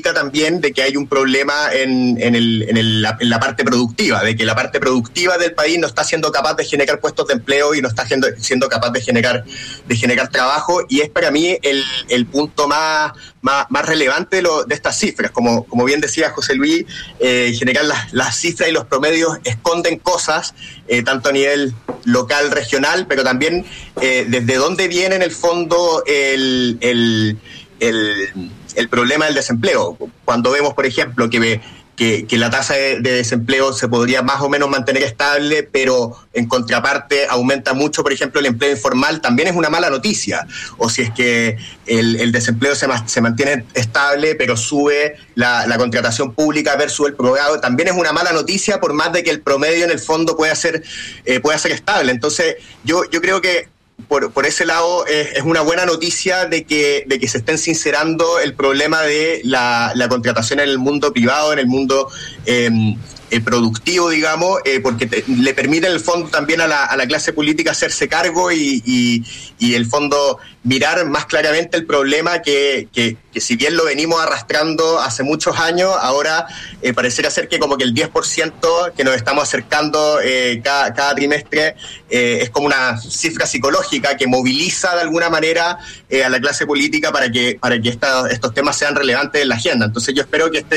implica también de que hay un problema en la parte productiva, de que la parte productiva del país no está siendo capaz de generar puestos de empleo y no está siendo capaz de generar trabajo, y es para mí el punto más relevante de estas cifras. Como bien decía José Luis, en general las cifras y los promedios esconden cosas, tanto a nivel local, regional, pero también desde dónde viene en el fondo el problema del desempleo. Cuando vemos, por ejemplo, que la tasa de desempleo se podría más o menos mantener estable, pero en contraparte aumenta mucho, por ejemplo, el empleo informal, también es una mala noticia. O si es que el desempleo se mantiene estable, pero sube la contratación pública versus el prorrogado, también es una mala noticia, por más de que el promedio en el fondo pueda ser estable. Entonces, yo creo que por ese lado es una buena noticia de que se estén sincerando el problema de la contratación en el mundo privado, en el mundo productivo, digamos, porque le permite en el fondo también a la clase política hacerse cargo y el fondo mirar más claramente el problema que si bien lo venimos arrastrando hace muchos años, ahora pareciera ser que como que el 10% que nos estamos acercando cada trimestre es como una cifra psicológica que moviliza de alguna manera a la clase política para que estos temas sean relevantes en la agenda. Entonces yo espero que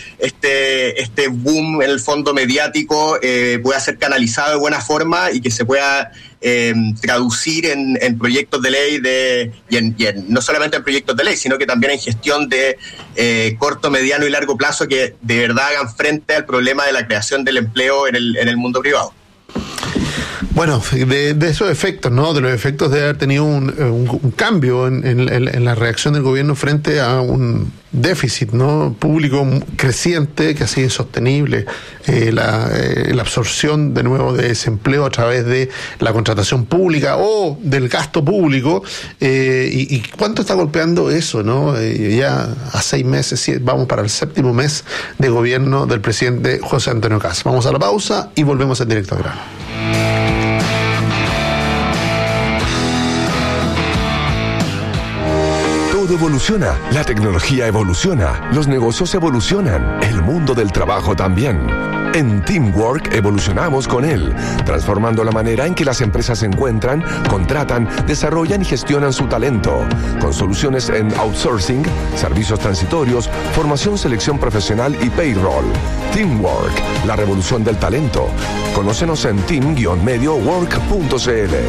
este boom en el fondo mediático pueda ser canalizado de buena forma y que se pueda traducir en proyectos de ley no solamente en proyectos de ley, sino que también en gestión de corto, mediano y largo plazo que de verdad hagan frente al problema de la creación del empleo en el mundo privado. Bueno, de esos efectos, ¿no? De los efectos de haber tenido un cambio en la reacción del gobierno frente a un déficit, ¿no? Público creciente que ha sido insostenible, la absorción de nuevo de desempleo a través de la contratación pública o del gasto público, y cuánto está golpeando eso, ¿no? Ya a 6 meses, vamos para el 7º mes de gobierno del presidente José Antonio Kast. Vamos a la pausa y volvemos en directo al grano. Evoluciona, la tecnología evoluciona, los negocios evolucionan, el mundo del trabajo también. En Teamwork evolucionamos con él, transformando la manera en que las empresas se encuentran, contratan, desarrollan y gestionan su talento, con soluciones en outsourcing, servicios transitorios, formación, selección profesional y payroll. Teamwork, la revolución del talento. Conócenos en team-mediowork.cl.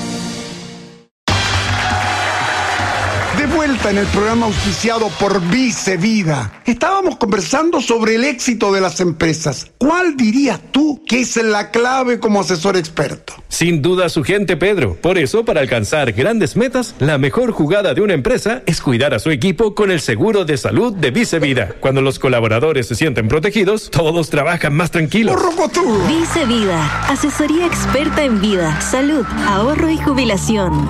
De vuelta en el programa auspiciado por Vice Vida. Estábamos conversando sobre el éxito de las empresas. ¿Cuál dirías tú que es la clave como asesor experto? Sin duda su gente, Pedro. Por eso, para alcanzar grandes metas, la mejor jugada de una empresa es cuidar a su equipo con el seguro de salud de Vice Vida. Cuando los colaboradores se sienten protegidos, todos trabajan más tranquilos. Vice Vida, asesoría experta en vida, salud, ahorro y jubilación.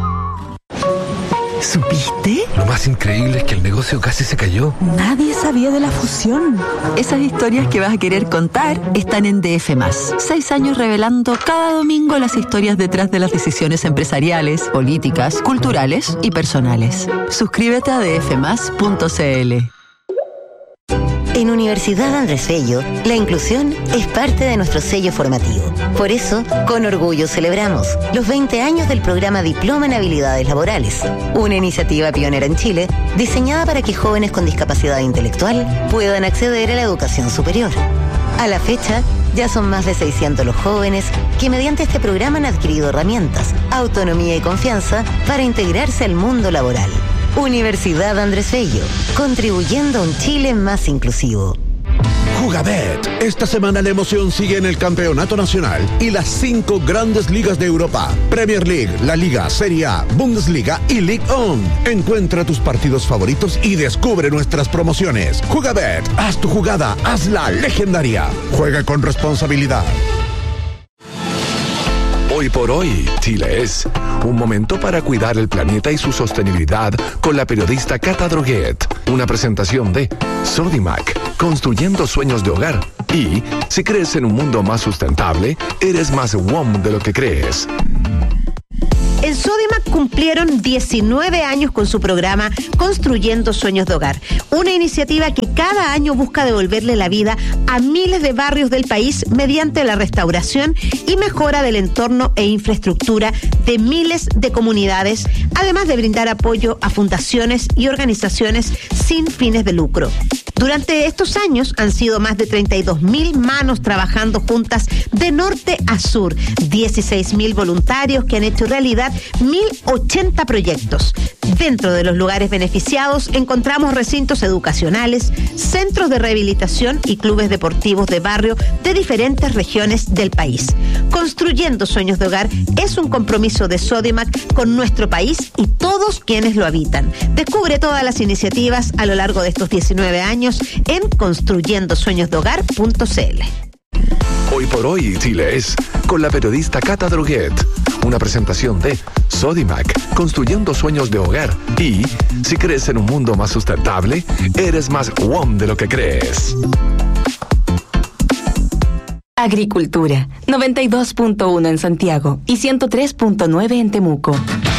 ¿Supiste? Lo más increíble es que el negocio casi se cayó. Nadie sabía de la fusión. Esas historias que vas a querer contar están en DF+. 6 años revelando cada domingo las historias detrás de las decisiones empresariales, políticas, culturales y personales. Suscríbete a dfmas.cl. En Universidad Andrés Bello, la inclusión es parte de nuestro sello formativo. Por eso, con orgullo celebramos los 20 años del programa Diploma en Habilidades Laborales, una iniciativa pionera en Chile diseñada para que jóvenes con discapacidad intelectual puedan acceder a la educación superior. A la fecha, ya son más de 600 los jóvenes que mediante este programa han adquirido herramientas, autonomía y confianza para integrarse al mundo laboral. Universidad Andrés Bello, contribuyendo a un Chile más inclusivo. Jugabet. Esta semana la emoción sigue en el Campeonato Nacional y las 5 grandes ligas de Europa: Premier League, La Liga, Serie A, Bundesliga y Ligue 1. Encuentra tus partidos favoritos y descubre nuestras promociones. Jugabet, haz tu jugada, hazla legendaria. Juega con responsabilidad. Hoy por hoy, Chile es un momento para cuidar el planeta y su sostenibilidad con la periodista Cata Droguet. Una presentación de Sodimac, construyendo sueños de hogar. Y si crees en un mundo más sustentable, eres más WOM de lo que crees. En Sodimac cumplieron 19 años con su programa Construyendo Sueños de Hogar, una iniciativa que cada año busca devolverle la vida a miles de barrios del país mediante la restauración y mejora del entorno e infraestructura de miles de comunidades, además de brindar apoyo a fundaciones y organizaciones sin fines de lucro. Durante estos años han sido más de 32.000 manos trabajando juntas de norte a sur, 16.000 voluntarios que han hecho realidad 1.080 proyectos. Dentro de los lugares beneficiados encontramos recintos educacionales, centros de rehabilitación y clubes deportivos de barrio de diferentes regiones del país. Construyendo Sueños de Hogar es un compromiso de Sodimac con nuestro país y todos quienes lo habitan. Descubre todas las iniciativas a lo largo de estos 19 años en construyendosueñosdehogar.cl. Hoy por hoy, Chile es con la periodista Cata Droguet. Una presentación de Sodimac, construyendo sueños de hogar. Y si crees en un mundo más sustentable, eres más WOM de lo que crees. Agricultura, 92.1 en Santiago y 103.9 en Temuco.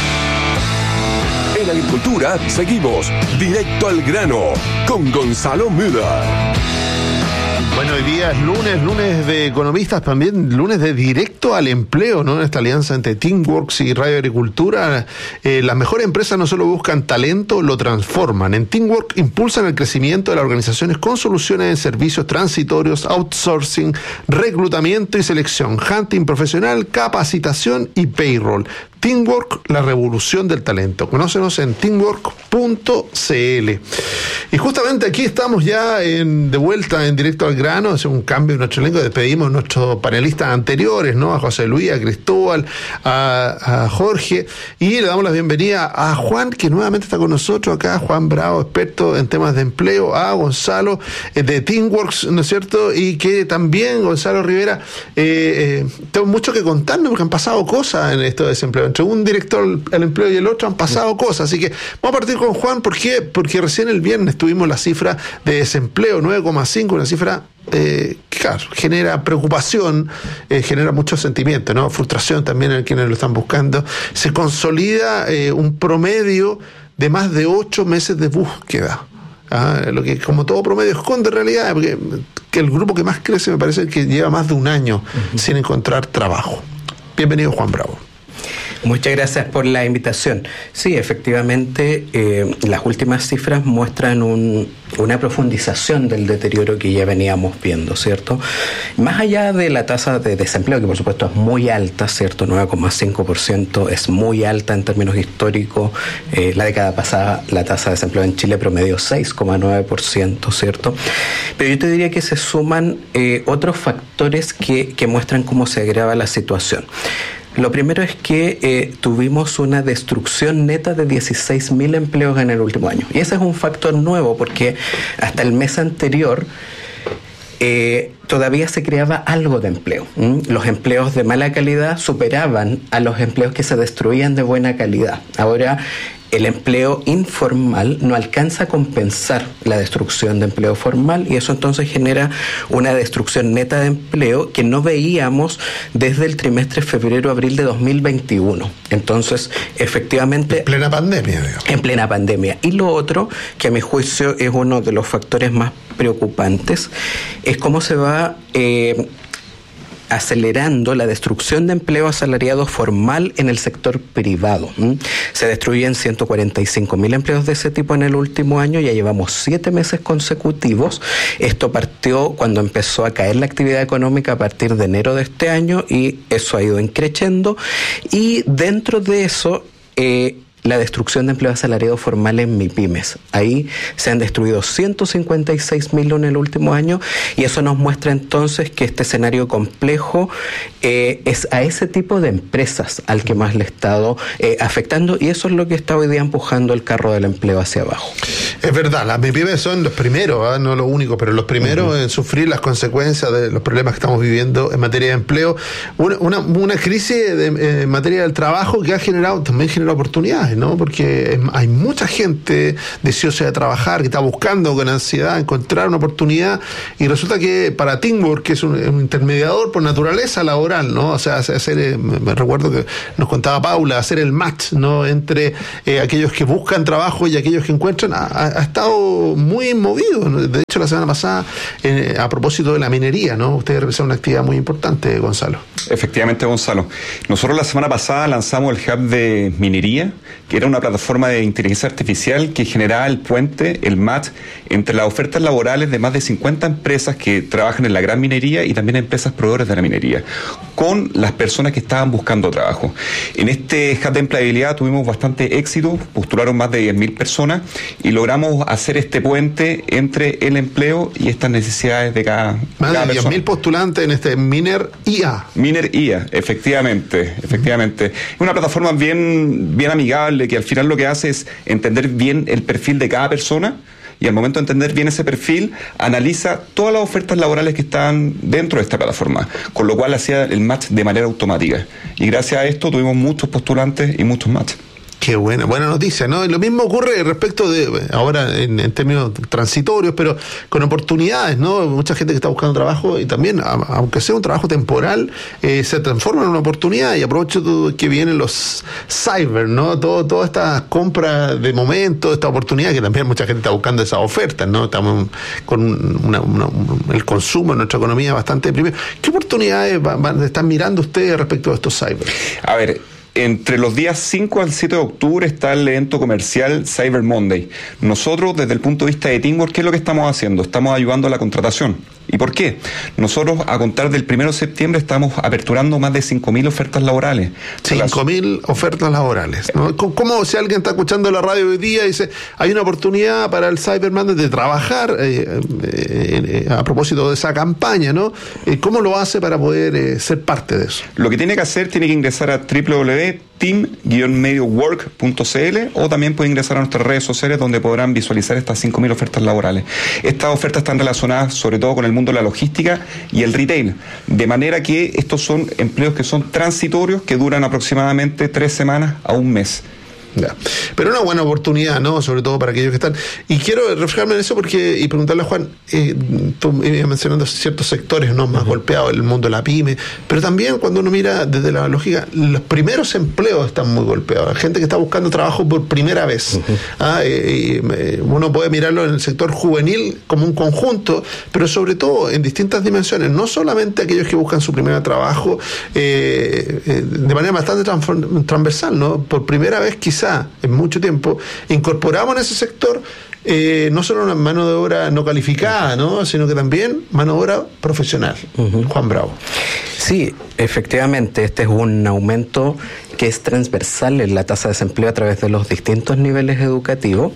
En Agricultura seguimos directo al grano con Gonzalo Müller. Bueno, hoy día es lunes de economistas, también lunes de directo al empleo, ¿no? Esta alianza entre Teamworks y Radio Agricultura. Las mejores empresas no solo buscan talento, lo transforman. En Teamworks impulsan el crecimiento de las organizaciones con soluciones en servicios transitorios, outsourcing, reclutamiento y selección, hunting profesional, capacitación y payroll. Teamwork, la revolución del talento. Conócenos en teamwork.cl. Y justamente aquí estamos ya de vuelta en directo al grano. Es un cambio en nuestro elenco. Despedimos a nuestros panelistas anteriores, ¿no? A José Luis, a Cristóbal, a Jorge. Y le damos la bienvenida a Juan, que nuevamente está con nosotros acá. Juan Bravo, experto en temas de empleo. A Gonzalo, de Teamworks, ¿no es cierto? Y que también, Gonzalo Rivera, tengo mucho que contarnos porque han pasado cosas en esto de desempleo. Entre un director del empleo y el otro han pasado cosas, así que vamos a partir con Juan. ¿Por qué? Porque recién el viernes tuvimos la cifra de desempleo, 9,5, una cifra que, claro, genera preocupación, genera mucho sentimiento, ¿no? Frustración también en quienes lo están buscando. Se consolida un promedio de más de 8 meses de búsqueda. Lo que como todo promedio esconde en realidad, porque que el grupo que más crece me parece que lleva más de un año sin encontrar trabajo. Bienvenido, Juan Bravo. Muchas gracias por la invitación. Sí, efectivamente, las últimas cifras muestran una profundización del deterioro que ya veníamos viendo, ¿cierto? Más allá de la tasa de desempleo, que por supuesto es muy alta, ¿cierto? 9,5% es muy alta en términos históricos. La década pasada la tasa de desempleo en Chile promedió 6,9%, ¿cierto? Pero yo te diría que se suman otros factores que muestran cómo se agrava la situación. Lo primero es que tuvimos una destrucción neta de 16.000 empleos en el último año. Y ese es un factor nuevo porque hasta el mes anterior todavía se creaba algo de empleo. Los empleos de mala calidad superaban a los empleos que se destruían de buena calidad. Ahora el empleo informal no alcanza a compensar la destrucción de empleo formal y eso entonces genera una destrucción neta de empleo que no veíamos desde el trimestre febrero-abril de 2021. Entonces, efectivamente... En plena pandemia, digamos. En plena pandemia. Y lo otro, que a mi juicio es uno de los factores más preocupantes, es cómo se va acelerando la destrucción de empleo asalariado formal en el sector privado. Se destruyen 145.000 empleos de ese tipo en el último año, ya llevamos 7 meses consecutivos. Esto partió cuando empezó a caer la actividad económica a partir de enero de este año y eso ha ido increciendo. Y dentro de eso... la destrucción de empleo asalariado formal en MIPYMES. Ahí se han destruido 156.000 en el último año y eso nos muestra entonces que este escenario complejo es a ese tipo de empresas al que más le ha estado afectando y eso es lo que está hoy día empujando el carro del empleo hacia abajo. Es verdad, las MIPYMES son los primeros, no los únicos, pero los primeros en sufrir las consecuencias de los problemas que estamos viviendo en materia de empleo. Una crisis en materia del trabajo que también genera oportunidades. oportunidades, ¿no? Porque hay mucha gente deseosa de trabajar, que está buscando con ansiedad encontrar una oportunidad, y resulta que para Teamwork, que es un intermediador por naturaleza laboral, ¿no? O sea, hacer, me recuerdo que nos contaba Paula, hacer el match, ¿no? Entre aquellos que buscan trabajo y aquellos que encuentran, ha estado muy movido, ¿no? De hecho, la semana pasada, a propósito de la minería, ¿no? Ustedes representan una actividad muy importante, Gonzalo. Efectivamente, Gonzalo. Nosotros la semana pasada lanzamos el Hub de Minería, que era una plataforma de inteligencia artificial que generaba el puente, el match, entre las ofertas laborales de más de 50 empresas que trabajan en la gran minería y también empresas proveedores de la minería, con las personas que estaban buscando trabajo. En este Hub de empleabilidad tuvimos bastante éxito, postularon más de 10.000 personas y logramos hacer este puente entre el empleo y estas necesidades de cada persona. Más de 10.000 postulantes en este Miner IA. Miner IA, efectivamente. Es una plataforma bien amigable, que al final lo que hace es entender bien el perfil de cada persona, y al momento de entender bien ese perfil, analiza todas las ofertas laborales que están dentro de esta plataforma, con lo cual hacía el match de manera automática. Y gracias a esto tuvimos muchos postulantes y muchos matches. Qué buena noticia, ¿no? Y lo mismo ocurre respecto de, ahora en términos transitorios, pero con oportunidades, ¿no? Mucha gente que está buscando trabajo, y también, aunque sea un trabajo temporal, se transforma en una oportunidad. Y aprovecho todo que vienen los cyber, ¿no? Toda esta compra de momento, esta oportunidad, que también mucha gente está buscando esas ofertas, ¿no? Estamos con el consumo en nuestra economía bastante deprimido. ¿Qué oportunidades están mirando ustedes respecto a estos cyber? A ver, entre los días 5 al 7 de octubre está el evento comercial Cyber Monday. Nosotros, desde el punto de vista de Teamwork, ¿qué es lo que estamos haciendo? Estamos ayudando a la contratación. ¿Y por qué? Nosotros, a contar del 1 de septiembre, estamos aperturando más de 5.000 ofertas laborales. 5.000 ofertas laborales, ¿no? ¿Cómo, si alguien está escuchando la radio hoy día y dice, hay una oportunidad para el Cyber Monday de trabajar a propósito de esa campaña, ¿no? ¿Cómo lo hace para poder ser parte de eso? Lo que tiene que hacer, tiene que ingresar a www.team-mediowork.cl, o también puede ingresar a nuestras redes sociales, donde podrán visualizar estas 5.000 ofertas laborales. Estas ofertas están relacionadas sobre todo con el mundo de la logística y el retail, de manera que estos son empleos que son transitorios, que duran aproximadamente 3 semanas a un mes. Ya. Pero una buena oportunidad, ¿no? Sobre todo para aquellos que están. Y quiero reflejarme en eso y preguntarle a Juan, tú ibas mencionando ciertos sectores, ¿no? Más golpeados, el mundo de la pyme, pero también cuando uno mira desde la lógica, los primeros empleos están muy golpeados. La gente que está buscando trabajo por primera vez. Uno puede mirarlo en el sector juvenil como un conjunto, pero sobre todo en distintas dimensiones, no solamente aquellos que buscan su primer trabajo de manera bastante transversal, ¿no? Por primera vez, quizá en mucho tiempo, incorporamos en ese sector no solo una mano de obra no calificada, ¿no? Sino que también mano de obra profesional. Juan Bravo. Sí, efectivamente, este es un aumento que es transversal en la tasa de desempleo a través de los distintos niveles educativos.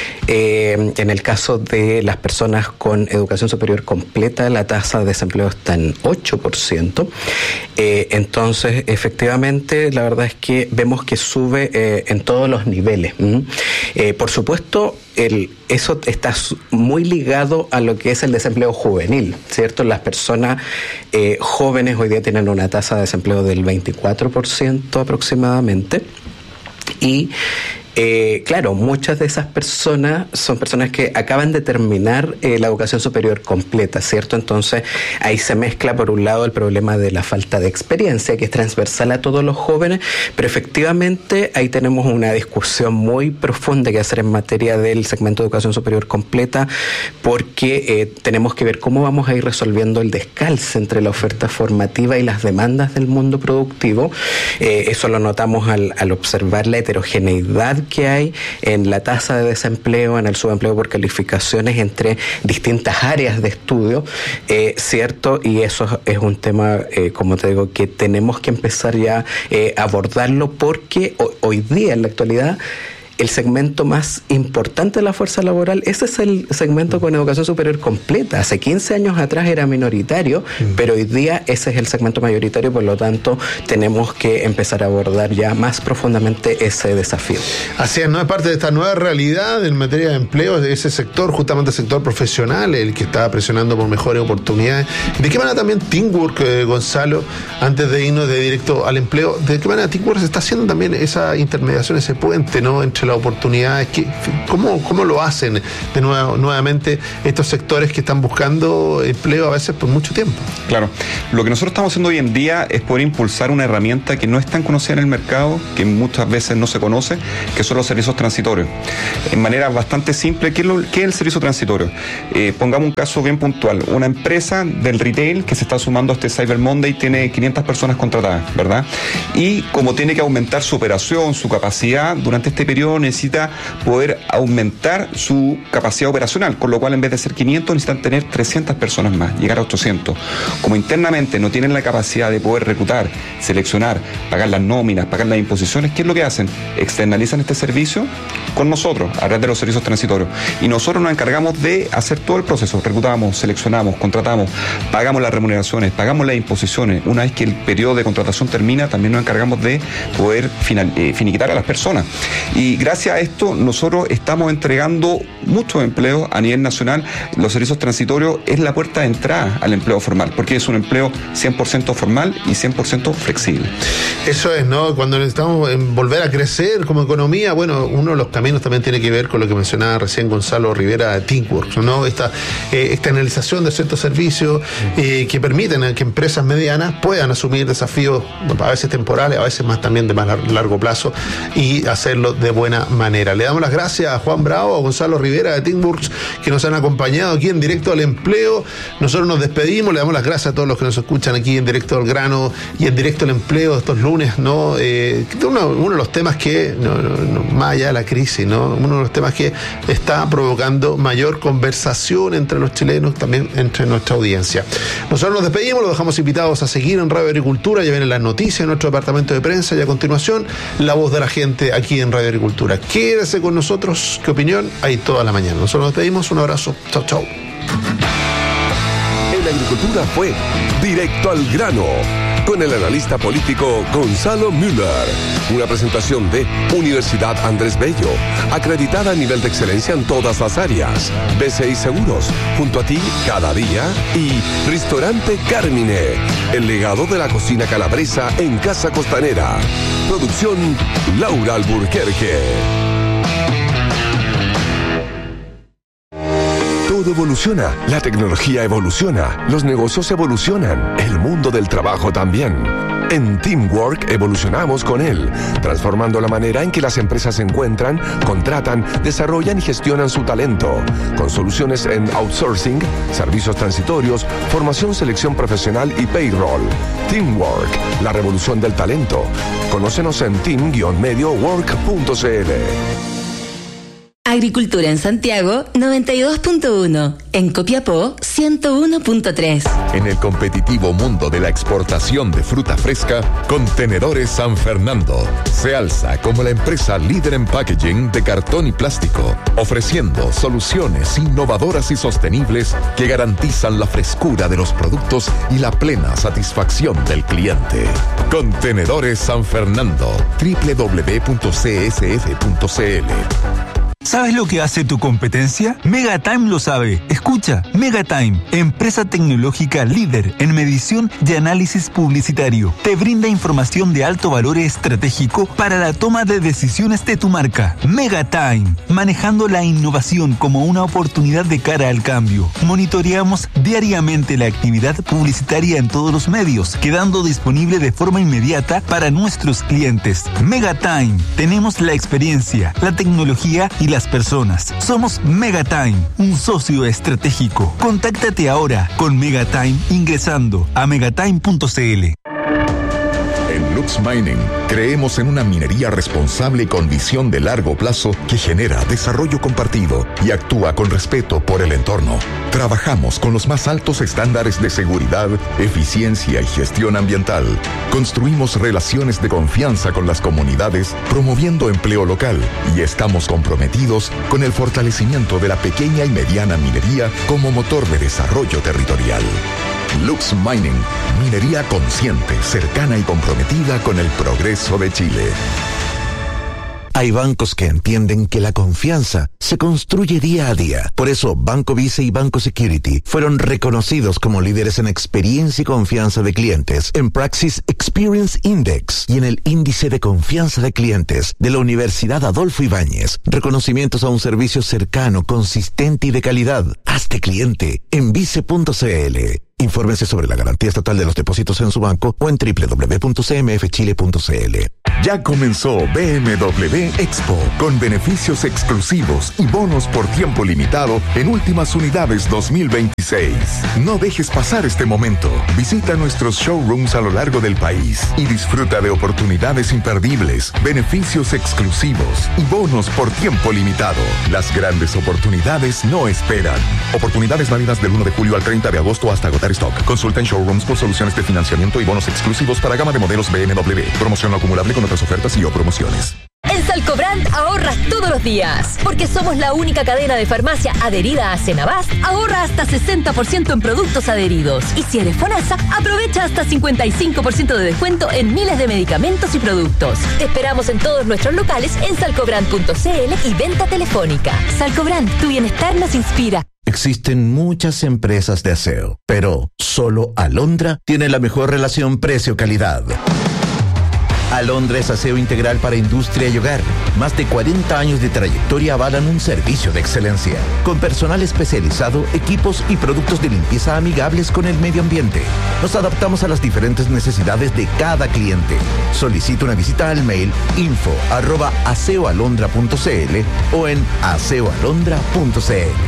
En el caso de las personas con educación superior completa, la tasa de desempleo está en 8%. Entonces, efectivamente, la verdad es que vemos que sube en todos los niveles. Por supuesto, eso está muy ligado a lo que es el desempleo juvenil, ¿cierto? Las personas jóvenes hoy día tienen una tasa de desempleo del 24% aproximadamente, y claro, muchas de esas personas son personas que acaban de terminar la educación superior completa, ¿cierto? Entonces ahí se mezcla por un lado el problema de la falta de experiencia, que es transversal a todos los jóvenes, pero efectivamente ahí tenemos una discusión muy profunda que hacer en materia del segmento de educación superior completa, porque tenemos que ver cómo vamos a ir resolviendo el descalce entre la oferta formativa y las demandas del mundo productivo. Eso lo notamos al observar la heterogeneidad que hay en la tasa de desempleo, en el subempleo por calificaciones entre distintas áreas de estudio, ¿cierto? Y eso es un tema, como te digo, que tenemos que empezar ya a abordarlo, porque hoy día, en la actualidad, el segmento más importante de la fuerza laboral, ese es el segmento con educación superior completa. Hace 15 años atrás era minoritario, pero hoy día ese es el segmento mayoritario, por lo tanto tenemos que empezar a abordar ya más profundamente ese desafío. Así es, no es parte de esta nueva realidad en materia de empleo, de ese sector, justamente el sector profesional, el que está presionando por mejores oportunidades. ¿De qué manera también Teamwork, Gonzalo, antes de irnos de directo al empleo, de qué manera Teamwork está haciendo también esa intermediación, ese puente, ¿no?, entre las oportunidades? ¿Cómo lo hacen de nuevamente estos sectores que están buscando empleo a veces por mucho tiempo? Claro, lo que nosotros estamos haciendo hoy en día es poder impulsar una herramienta que no es tan conocida en el mercado, que muchas veces no se conoce, que son los servicios transitorios. En manera bastante simple, ¿qué es el servicio transitorio? Pongamos un caso bien puntual. Una empresa del retail que se está sumando a este Cyber Monday tiene 500 personas contratadas, ¿verdad? Y como tiene que aumentar su operación, su capacidad, durante este periodo necesita poder aumentar su capacidad operacional, con lo cual en vez de ser 500 necesitan tener 300 personas más, llegar a 800. Como internamente no tienen la capacidad de poder reclutar, seleccionar, pagar las nóminas, pagar las imposiciones, ¿qué es lo que hacen? Externalizan este servicio con nosotros, a través de los servicios transitorios. Y nosotros nos encargamos de hacer todo el proceso. Reclutamos, seleccionamos, contratamos, pagamos las remuneraciones, pagamos las imposiciones. Una vez que el periodo de contratación termina, también nos encargamos de poder finiquitar a las personas. Y gracias a esto, nosotros estamos entregando muchos empleos a nivel nacional. Los servicios transitorios es la puerta de entrada al empleo formal, porque es un empleo 100% formal y 100% flexible. Eso es, ¿no? Cuando necesitamos volver a crecer como economía, bueno, uno de los caminos también tiene que ver con lo que mencionaba recién Gonzalo Rivera de Teamworks, ¿no? Esta externalización de ciertos servicios que permiten que empresas medianas puedan asumir desafíos a veces temporales, a veces más también de más largo plazo, y hacerlo de buena manera. Le damos las gracias a Juan Bravo, a Gonzalo Rivera de Teamworks, que nos han acompañado aquí en Directo al Empleo. Nosotros nos despedimos, le damos las gracias a todos los que nos escuchan aquí en Directo al Grano y en Directo al Empleo estos lunes, ¿no? Uno de los temas que, más allá de la crisis, ¿no?, uno de los temas que está provocando mayor conversación entre los chilenos, también entre nuestra audiencia. Nosotros nos despedimos, los dejamos invitados a seguir en Radio Agricultura. Ya vienen las noticias en nuestro departamento de prensa y a continuación la voz de la gente aquí en Radio Agricultura. Quédese con nosotros, ¿qué opinión? Hay toda la mañana. Nosotros nos despedimos, un abrazo, chau chau. En la agricultura fue Directo al Grano, con el analista político Gonzalo Müller. Una presentación de Universidad Andrés Bello, acreditada a nivel de excelencia en todas las áreas. BCI Seguros, junto a ti cada día. Y Restaurante Carmine, el legado de la cocina calabresa en Casa Costanera. Producción Laura Alburquerque. Todo evoluciona, la tecnología evoluciona, los negocios evolucionan, el mundo del trabajo también. En Teamwork evolucionamos con él, transformando la manera en que las empresas encuentran, contratan, desarrollan y gestionan su talento, con soluciones en outsourcing, servicios transitorios, formación, selección profesional y payroll. Teamwork, la revolución del talento. Conócenos en team-mediowork.cl. Agricultura en Santiago 92.1, en Copiapó 101.3. En el competitivo mundo de la exportación de fruta fresca, Contenedores San Fernando se alza como la empresa líder en packaging de cartón y plástico, ofreciendo soluciones innovadoras y sostenibles que garantizan la frescura de los productos y la plena satisfacción del cliente. Contenedores San Fernando, www.csf.cl. ¿Sabes lo que hace tu competencia? Megatime lo sabe. Escucha, Megatime, empresa tecnológica líder en medición y análisis publicitario. Te brinda información de alto valor estratégico para la toma de decisiones de tu marca. Megatime, manejando la innovación como una oportunidad de cara al cambio. Monitoreamos diariamente la actividad publicitaria en todos los medios, quedando disponible de forma inmediata para nuestros clientes. Megatime, tenemos la experiencia, la tecnología y las personas. Somos Megatime, un socio estratégico. Contáctate ahora con Megatime ingresando a megatime.cl. En Lux Mining creemos en una minería responsable y con visión de largo plazo que genera desarrollo compartido y actúa con respeto por el entorno. Trabajamos con los más altos estándares de seguridad, eficiencia y gestión ambiental. Construimos relaciones de confianza con las comunidades, promoviendo empleo local, y estamos comprometidos con el fortalecimiento de la pequeña y mediana minería como motor de desarrollo territorial. Lux Mining, minería consciente, cercana y comprometida con el progreso de Chile. Hay bancos que entienden que la confianza se construye día a día. Por eso, Banco Vice y Banco Security fueron reconocidos como líderes en experiencia y confianza de clientes en Praxis Experience Index y en el Índice de Confianza de Clientes de la Universidad Adolfo Ibáñez. Reconocimientos a un servicio cercano, consistente y de calidad. Hazte cliente en vice.cl. Infórmense sobre la garantía estatal de los depósitos en su banco o en www.cmfchile.cl. Ya comenzó BMW Expo, con beneficios exclusivos y bonos por tiempo limitado en últimas unidades 2026. No dejes pasar este momento. Visita nuestros showrooms a lo largo del país y disfruta de oportunidades imperdibles, beneficios exclusivos y bonos por tiempo limitado. Las grandes oportunidades no esperan. Oportunidades válidas del 1 de julio al 30 de agosto hasta agotar stock. Consulta en showrooms por soluciones de financiamiento y bonos exclusivos para gama de modelos BMW. Promoción no acumulable con otras ofertas y o promociones. En Salcobrand ahorras todos los días. Porque somos la única cadena de farmacia adherida a Cenabast, ahorra hasta 60% en productos adheridos. Y si eres FONASA, aprovecha hasta 55% de descuento en miles de medicamentos y productos. Te esperamos en todos nuestros locales en salcobrand.cl y venta telefónica. Salcobrand, tu bienestar nos inspira. Existen muchas empresas de aseo, pero solo Alondra tiene la mejor relación precio-calidad. Alondra es aseo integral para industria y hogar. Más de 40 años de trayectoria avalan un servicio de excelencia, con personal especializado, equipos y productos de limpieza amigables con el medio ambiente. Nos adaptamos a las diferentes necesidades de cada cliente. Solicita una visita al mail info@aseoalondra.cl o en aseoalondra.cl.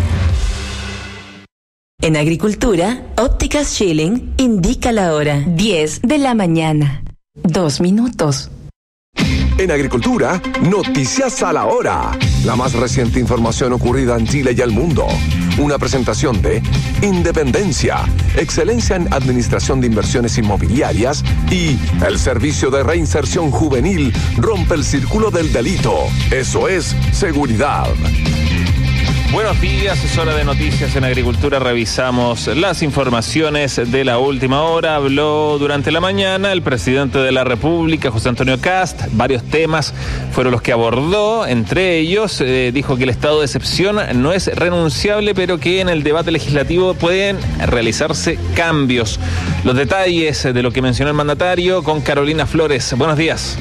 En Agricultura, Ópticas Schilling indica la hora 10 de la mañana. 2 minutos. En Agricultura, noticias a la hora. La más reciente información ocurrida en Chile y el mundo. Una presentación de Independencia, excelencia en administración de inversiones inmobiliarias, y el Servicio de Reinserción Juvenil rompe el círculo del delito. Eso es seguridad. Buenos días, es hora de noticias en Agricultura. Revisamos las informaciones de la última hora. Habló durante la mañana el presidente de la República, José Antonio Kast. Varios temas fueron los que abordó. Entre ellos, dijo que el estado de excepción no es renunciable, pero que en el debate legislativo pueden realizarse cambios. Los detalles de lo que mencionó el mandatario con Carolina Flores. Buenos días.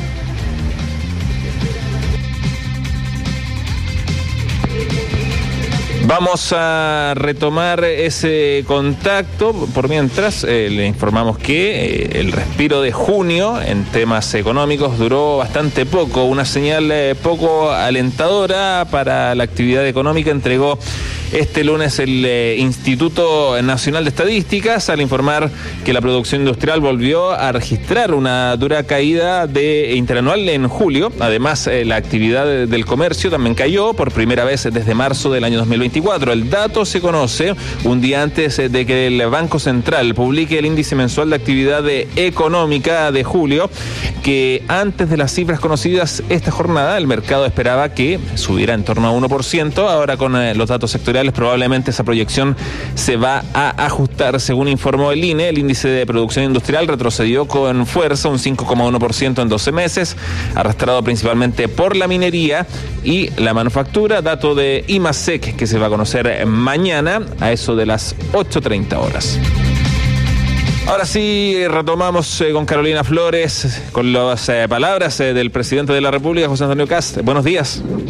Vamos a retomar ese contacto. Por mientras, le informamos que el respiro de junio en temas económicos duró bastante poco. Una señal poco alentadora para la actividad económica entregó este lunes el Instituto Nacional de Estadísticas al informar que la producción industrial volvió a registrar una dura caída interanual en julio. Además, la actividad del comercio también cayó por primera vez desde marzo del año 2024. El dato se conoce un día antes de que el Banco Central publique el índice mensual de actividad económica de julio, que antes de las cifras conocidas esta jornada el mercado esperaba que subiera en torno a 1%. Ahora con los datos sectoriales probablemente esa proyección se va a ajustar. Según informó el INE, el índice de producción industrial retrocedió con fuerza un 5,1% en 12 meses, arrastrado principalmente por la minería y la manufactura. Dato de IMASEC que se va a conocer mañana a eso de las 8:30 horas. Ahora sí, retomamos con Carolina Flores, con las palabras del presidente de la República, José Antonio Kast. Buenos días.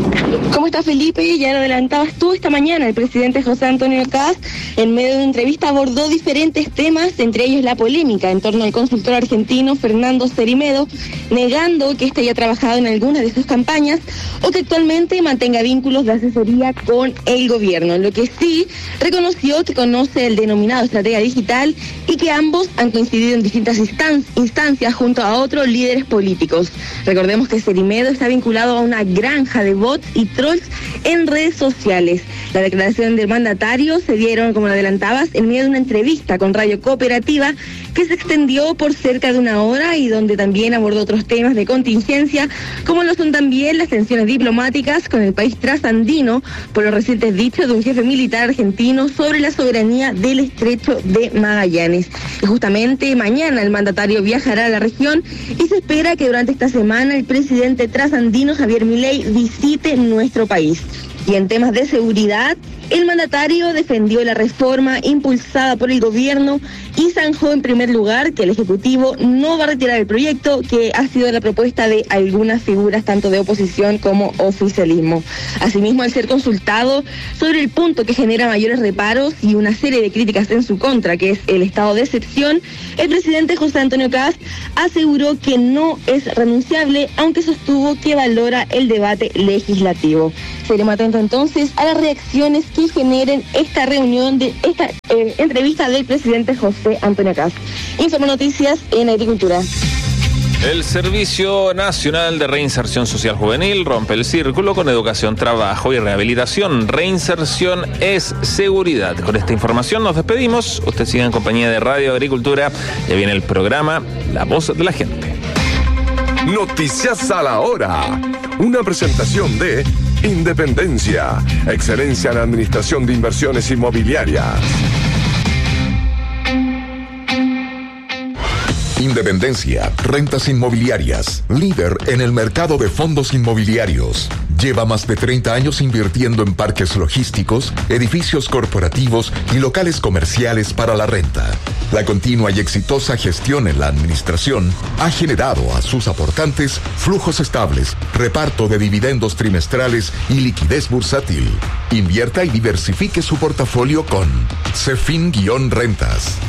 ¿Cómo está, Felipe? Ya lo adelantabas tú esta mañana. El presidente José Antonio Kast, en medio de una entrevista, abordó diferentes temas, entre ellos la polémica en torno al consultor argentino Fernando Cerimedo, negando que éste haya trabajado en alguna de sus campañas o que actualmente mantenga vínculos de asesoría con el gobierno. Lo que sí reconoció que conoce el denominado estratega digital y que ambos han coincidido en distintas instancias junto a otros líderes políticos. Recordemos que Cerimedo está vinculado a una granja de bots y trolls en redes sociales. La declaración del mandatario se dieron, como lo adelantabas, en medio de una entrevista con Radio Cooperativa que se extendió por cerca de una hora y donde también abordó otros temas de contingencia, como lo son también las tensiones diplomáticas con el país trasandino por los recientes dichos de un jefe militar argentino sobre la soberanía del Estrecho de Magallanes. Y justamente mañana el mandatario viajará a la región y se espera que durante esta semana el presidente trasandino Javier Milei visite nuestro país. Y en temas de seguridad, el mandatario defendió la reforma impulsada por el gobierno y zanjó en primer lugar que el Ejecutivo no va a retirar el proyecto, que ha sido la propuesta de algunas figuras tanto de oposición como oficialismo. Asimismo, al ser consultado sobre el punto que genera mayores reparos y una serie de críticas en su contra, que es el estado de excepción, el presidente José Antonio Kast aseguró que no es renunciable, aunque sostuvo que valora el debate legislativo. Seremos atentos entonces a las reacciones que generen esta reunión de esta entrevista del presidente José Antonio Kast. Informa Noticias en Agricultura. El Servicio Nacional de Reinserción Social Juvenil rompe el círculo con educación, trabajo y rehabilitación. Reinserción es seguridad. Con esta información nos despedimos. Usted sigue en compañía de Radio Agricultura. Ya viene el programa La Voz de la Gente. Noticias a la hora. Una presentación de Independencia, excelencia en administración de inversiones inmobiliarias. Independencia, rentas inmobiliarias, líder en el mercado de fondos inmobiliarios. Lleva más de 30 años invirtiendo en parques logísticos, edificios corporativos y locales comerciales para la renta. La continua y exitosa gestión en la administración ha generado a sus aportantes flujos estables, reparto de dividendos trimestrales y liquidez bursátil. Invierta y diversifique su portafolio con Cefin-Rentas.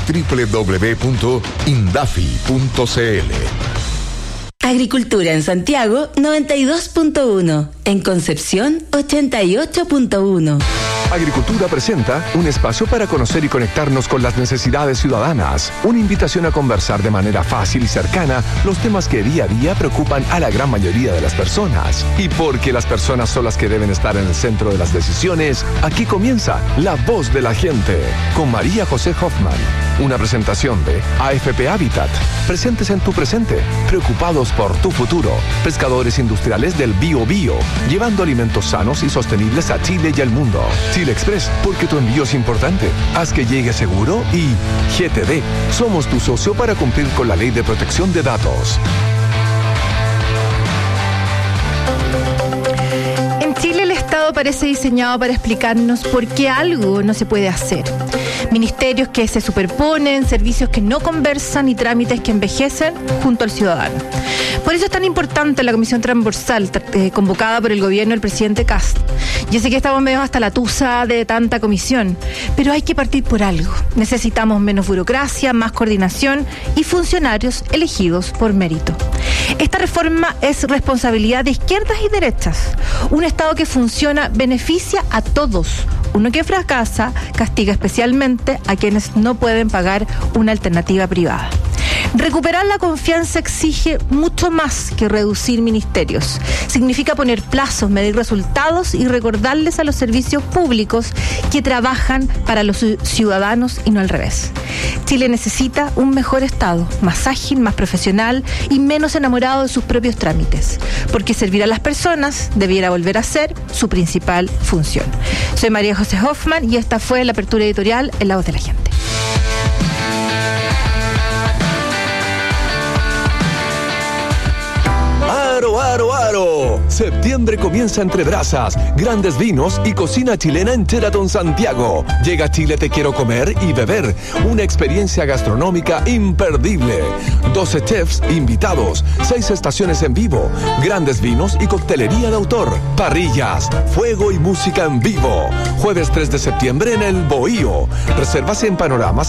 www.indafi.cl. Agricultura en Santiago 92.1, en Concepción 88.1. Agricultura presenta un espacio para conocer y conectarnos con las necesidades ciudadanas. Una invitación a conversar de manera fácil y cercana los temas que día a día preocupan a la gran mayoría de las personas. Y porque las personas son las que deben estar en el centro de las decisiones, aquí comienza La Voz de la Gente con María José Hoffman. Una presentación de AFP Habitat. Presentes en tu presente, preocupados por tu futuro. Pescadores industriales del Bio Bio, llevando alimentos sanos y sostenibles a Chile y al mundo. Chile Express, porque tu envío es importante. Haz que llegue seguro. Y GTD, somos tu socio para cumplir con la Ley de Protección de Datos. En Chile el Estado parece diseñado para explicarnos por qué algo no se puede hacer. Ministerios que se superponen, servicios que no conversan y trámites que envejecen junto al ciudadano. Por eso es tan importante la comisión transversal convocada por el gobierno del presidente Kast. Yo sé que estamos medio hasta la tusa de tanta comisión, pero hay que partir por algo. Necesitamos menos burocracia, más coordinación y funcionarios elegidos por mérito. Esta reforma es responsabilidad de izquierdas y derechas. Un Estado que funciona beneficia a todos. Uno que fracasa castiga especialmente a quienes no pueden pagar una alternativa privada. Recuperar la confianza exige mucho más que reducir ministerios. Significa poner plazos, medir resultados y recordarles a los servicios públicos que trabajan para los ciudadanos y no al revés. Chile necesita un mejor Estado, más ágil, más profesional y menos enamorado de sus propios trámites, porque servir a las personas debiera volver a ser su principal función. Soy María José Hoffman y esta fue la apertura editorial en La Voz de la Gente. ¡Aro, aro! Septiembre comienza entre brasas, grandes vinos y cocina chilena en Sheraton Santiago. Llega a Chile Te Quiero Comer y Beber, una experiencia gastronómica imperdible. 12 chefs invitados, 6 estaciones en vivo, grandes vinos y coctelería de autor, parrillas, fuego y música en vivo. Jueves 3 de septiembre en el Bohío. Reservas en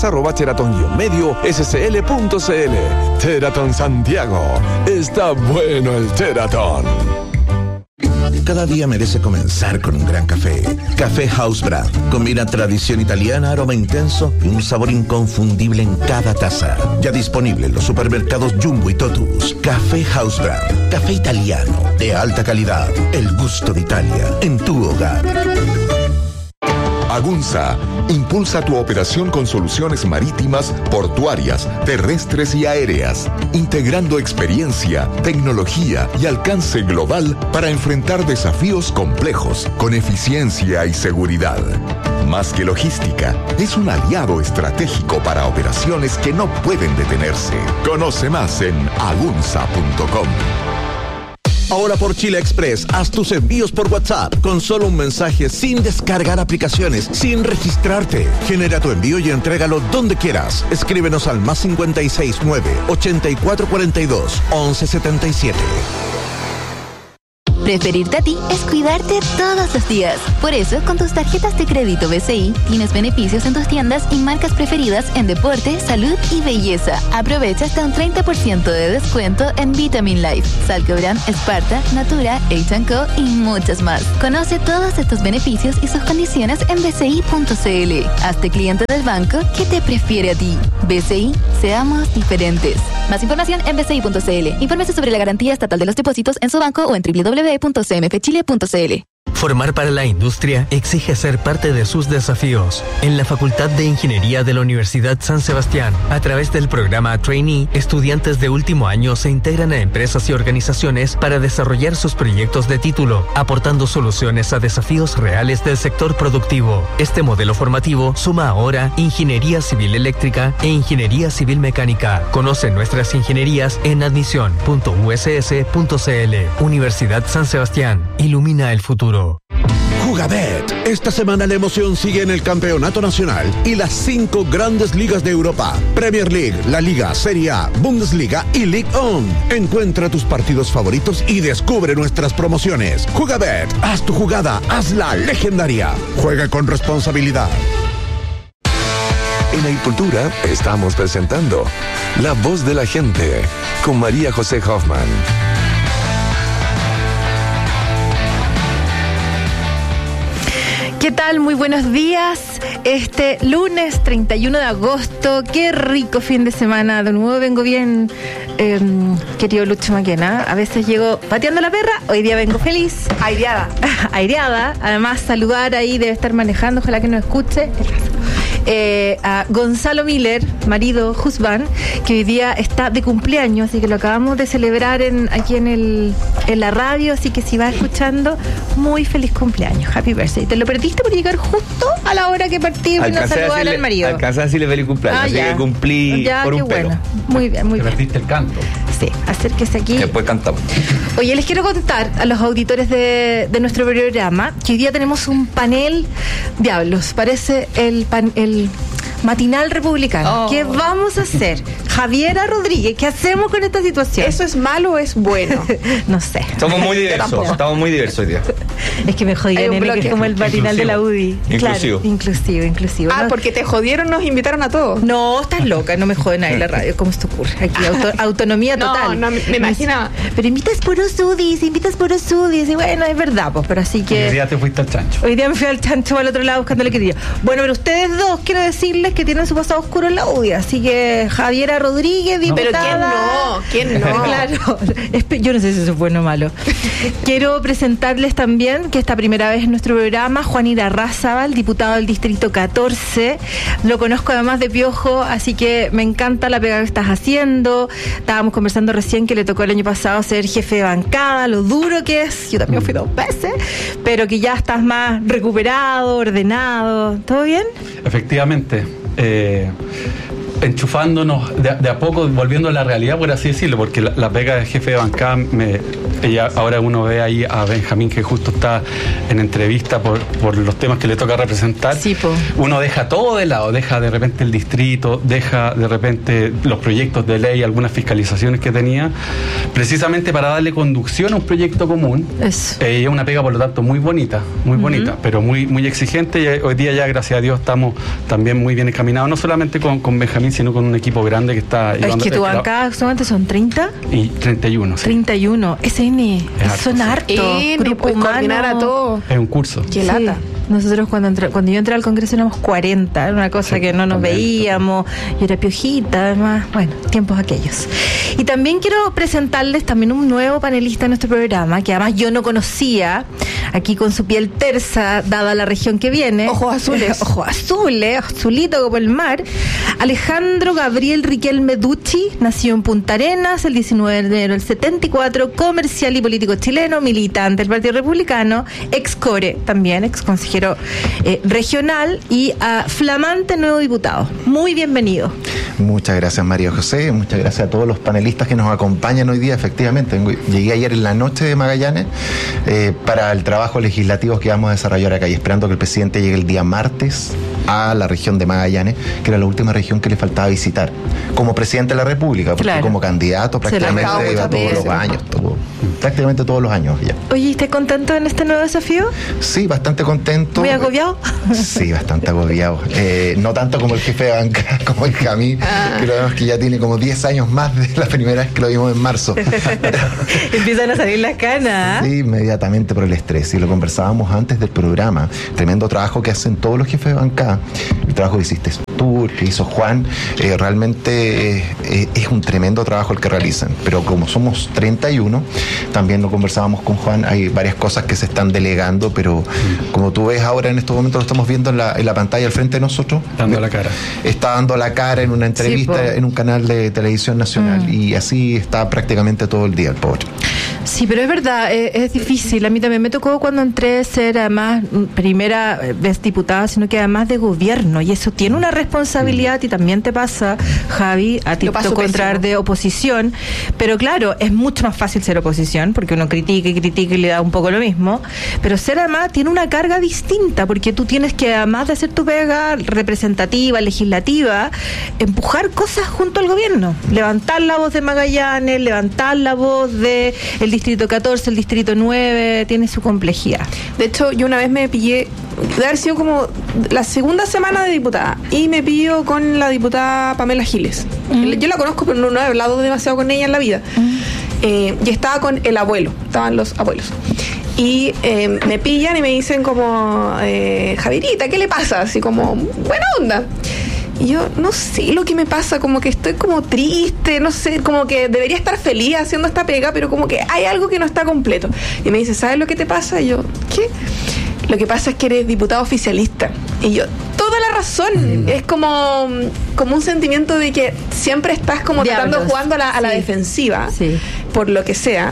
panoramas@sheraton-medio-scl.cl. Sheraton Santiago. Está bueno el Sheraton. Cada día merece comenzar con un gran café. Café House Brand. Combina tradición italiana, aroma intenso y un sabor inconfundible en cada taza. Ya disponible en los supermercados Jumbo y Totus. Café House Brand. Café italiano de alta calidad. El gusto de Italia en tu hogar. Agunza impulsa tu operación con soluciones marítimas, portuarias, terrestres y aéreas, integrando experiencia, tecnología y alcance global para enfrentar desafíos complejos con eficiencia y seguridad. Más que logística, es un aliado estratégico para operaciones que no pueden detenerse. Conoce más en agunza.com. Ahora por Chile Express, haz tus envíos por WhatsApp con solo un mensaje, sin descargar aplicaciones, sin registrarte. Genera tu envío y entrégalo donde quieras. Escríbenos al +569 8442 1177. Preferirte a ti es cuidarte todos los días. Por eso, con tus tarjetas de crédito BCI, tienes beneficios en tus tiendas y marcas preferidas en deporte, salud y belleza. Aprovecha hasta un 30% de descuento en Vitamin Life, Salcobran, Esparta, Natura, H&Co y muchas más. Conoce todos estos beneficios y sus condiciones en bci.cl. Hazte cliente del banco que te prefiere a ti. BCI, seamos diferentes. Más información en bci.cl. Infórmese sobre la garantía estatal de los depósitos en su banco o en www.cmfchile.cl. Formar para la industria exige ser parte de sus desafíos. En la Facultad de Ingeniería de la Universidad San Sebastián, a través del programa Trainee, estudiantes de último año se integran a empresas y organizaciones para desarrollar sus proyectos de título, aportando soluciones a desafíos reales del sector productivo. Este modelo formativo suma ahora Ingeniería Civil Eléctrica e Ingeniería Civil Mecánica. Conoce nuestras ingenierías en admisión.uss.cl. Universidad San Sebastián. Ilumina el futuro. Jugabet. Esta semana la emoción sigue en el Campeonato Nacional y las 5 grandes ligas de Europa. Premier League, La Liga, Serie A, Bundesliga y Ligue 1. Encuentra tus partidos favoritos y descubre nuestras promociones. Jugabet. Haz tu jugada, hazla legendaria. Juega con responsabilidad. En Agricultura estamos presentando La Voz de la Gente con María José Hoffman. ¿Qué tal? Muy buenos días. Este lunes 31 de agosto, qué rico fin de semana. De nuevo vengo bien, querido Lucho Maquena. A veces llego pateando la perra, hoy día vengo feliz. Aireada. Aireada. Además, saludar ahí, debe estar manejando, ojalá que nos escuche. A Gonzalo Miller, marido, husband, que hoy día está de cumpleaños, así que lo acabamos de celebrar aquí en la radio, así que si vas escuchando, muy feliz cumpleaños, happy birthday. Te lo perdiste por llegar justo a la hora que partimos y no saludar al marido. Alcanzé a decirle feliz cumpleaños, así que cumplí ya, por un pelo. Bueno. Muy bien, muy bien. Te perdiste el canto. Sí, acérquese aquí. Después cantamos. Oye, les quiero contar a los auditores de nuestro programa que hoy día tenemos un panel, diablos, parece el matinal republicano. ¿Qué vamos a hacer? Javiera Rodríguez, ¿qué hacemos con esta situación? ¿Eso es malo o es bueno? No sé. Estamos muy diversos hoy día. Es que me jodieron, nene, que es como el matinal de la UDI. Inclusivo. Claro, inclusivo. Ah, ¿no? Porque te jodieron, nos invitaron a todos. No, estás loca, no me joden ahí la radio. ¿Cómo se te ocurre? Aquí, autonomía total. No, me imaginaba. Pero invitas puros UDIs. Y bueno, es verdad, pues, pero así que... Hoy día te fuiste al chancho. Hoy día me fui al chancho al otro lado buscándole querido. Bueno, pero ustedes dos, quiero decirles que tienen su pasado oscuro en la UDI, así que Javiera Rodríguez, diputada... Pero ¿quién no? Claro, yo no sé si eso es bueno o malo. Quiero presentarles también que esta primera vez en nuestro programa, Juan Irarrázaval, diputado del Distrito 14. Lo conozco además de piojo, así que me encanta la pega que estás haciendo. Estábamos conversando recién que le tocó el año pasado ser jefe de bancada, lo duro que es. Yo también fui 2 veces, pero que ya estás más recuperado, ordenado. ¿Todo bien? Efectivamente. Enchufándonos de a poco, volviendo a la realidad, por así decirlo, porque la pega de jefe de bancada Ella, ahora uno ve ahí a Benjamín que justo está en entrevista por los temas que le toca representar. Sí, po. Uno deja todo de lado, deja de repente el distrito, deja de repente los proyectos de ley, algunas fiscalizaciones que tenía, precisamente para darle conducción a un proyecto común. Es una pega, por lo tanto, muy bonita, pero muy exigente, y hoy día ya, gracias a Dios, estamos también muy bien encaminados, no solamente con Benjamín, sino con un equipo grande que está llevando. Es que tu bancada solamente son 30 y 31. Sí. 31. SN, son hartos. Grupo humano. Coordinar a todo. Es un curso. Qué lata. Nosotros cuando yo entré al Congreso éramos 40, era una cosa que no nos veíamos, yo era piojita, además, bueno, tiempos aquellos. Y también quiero presentarles también un nuevo panelista en nuestro programa, que además yo no conocía, aquí con su piel tersa, dada la región que viene. Ojos azules. Ojos azules, azulito como el mar. Alejandro Gabriel Riquelme Ducci, nació en Punta Arenas el 19 de enero del 74, comercial y político chileno, militante del Partido Republicano, ex core también, ex consejero regional y flamante nuevo diputado. Muy bienvenido. Muchas gracias, María José, muchas gracias a todos los panelistas que nos acompañan hoy día. Efectivamente, llegué ayer en la noche de Magallanes para el trabajo legislativo que vamos a desarrollar acá, y esperando que el presidente llegue el día martes a la región de Magallanes, que era la última región que le faltaba visitar como presidente de la República, porque como candidato prácticamente iba todos los años, prácticamente todos los años ya. Oye, ¿estás contento en este nuevo desafío? Sí, bastante contento. ¿Muy agobiado? Sí, bastante agobiado. No tanto como el jefe de banca, como el Camí, que lo vemos que ya tiene como 10 años más de la primera vez que lo vimos en marzo. Empiezan a salir las canas. Sí, inmediatamente por el estrés. Y lo conversábamos antes del programa. Tremendo trabajo que hacen todos los jefes de banca. El trabajo que hiciste tú, que hizo Juan, realmente es un tremendo trabajo el que realizan. Pero como somos 31, también lo conversábamos con Juan, hay varias cosas que se están delegando, pero como tú ves ahora en estos momentos, lo estamos viendo en la pantalla al frente de nosotros. Dando la cara. Está dando la cara en una entrevista en un canal de televisión nacional, y así está prácticamente todo el día el pobre. Sí, pero es verdad, es difícil. A mí también me tocó cuando entré a ser, además, primera vez diputada, sino que además de gobierno, y eso tiene una responsabilidad, y también te pasa, Javi, a ti te tocó entrar de oposición, pero claro, es mucho más fácil ser oposición, porque uno critica y le da un poco lo mismo, pero ser además tiene una carga distinta, porque tú tienes que, además de hacer tu pega representativa, legislativa, empujar cosas junto al gobierno, levantar la voz de Magallanes, levantar la voz de el Distrito 14, el Distrito 9, tiene su complejidad. De hecho, yo una vez me pillé, de haber sido como la segunda semana de diputada, y me pillo con la diputada Pamela Giles. Yo la conozco, pero no he hablado demasiado con ella en la vida. Y estaba con el abuelo, estaban los abuelos. Y me pillan y me dicen como, Javierita, ¿qué le pasa? Así como, buena onda. Y yo no sé lo que me pasa, como que estoy como triste, no sé, como que debería estar feliz haciendo esta pega, pero como que hay algo que no está completo. Y me dice, ¿sabes lo que te pasa? Y yo, ¿qué? Lo que pasa es que eres diputado oficialista. Y yo, toda la razón. Es como un sentimiento de que siempre estás como tratando, jugando a la defensiva, por lo que sea.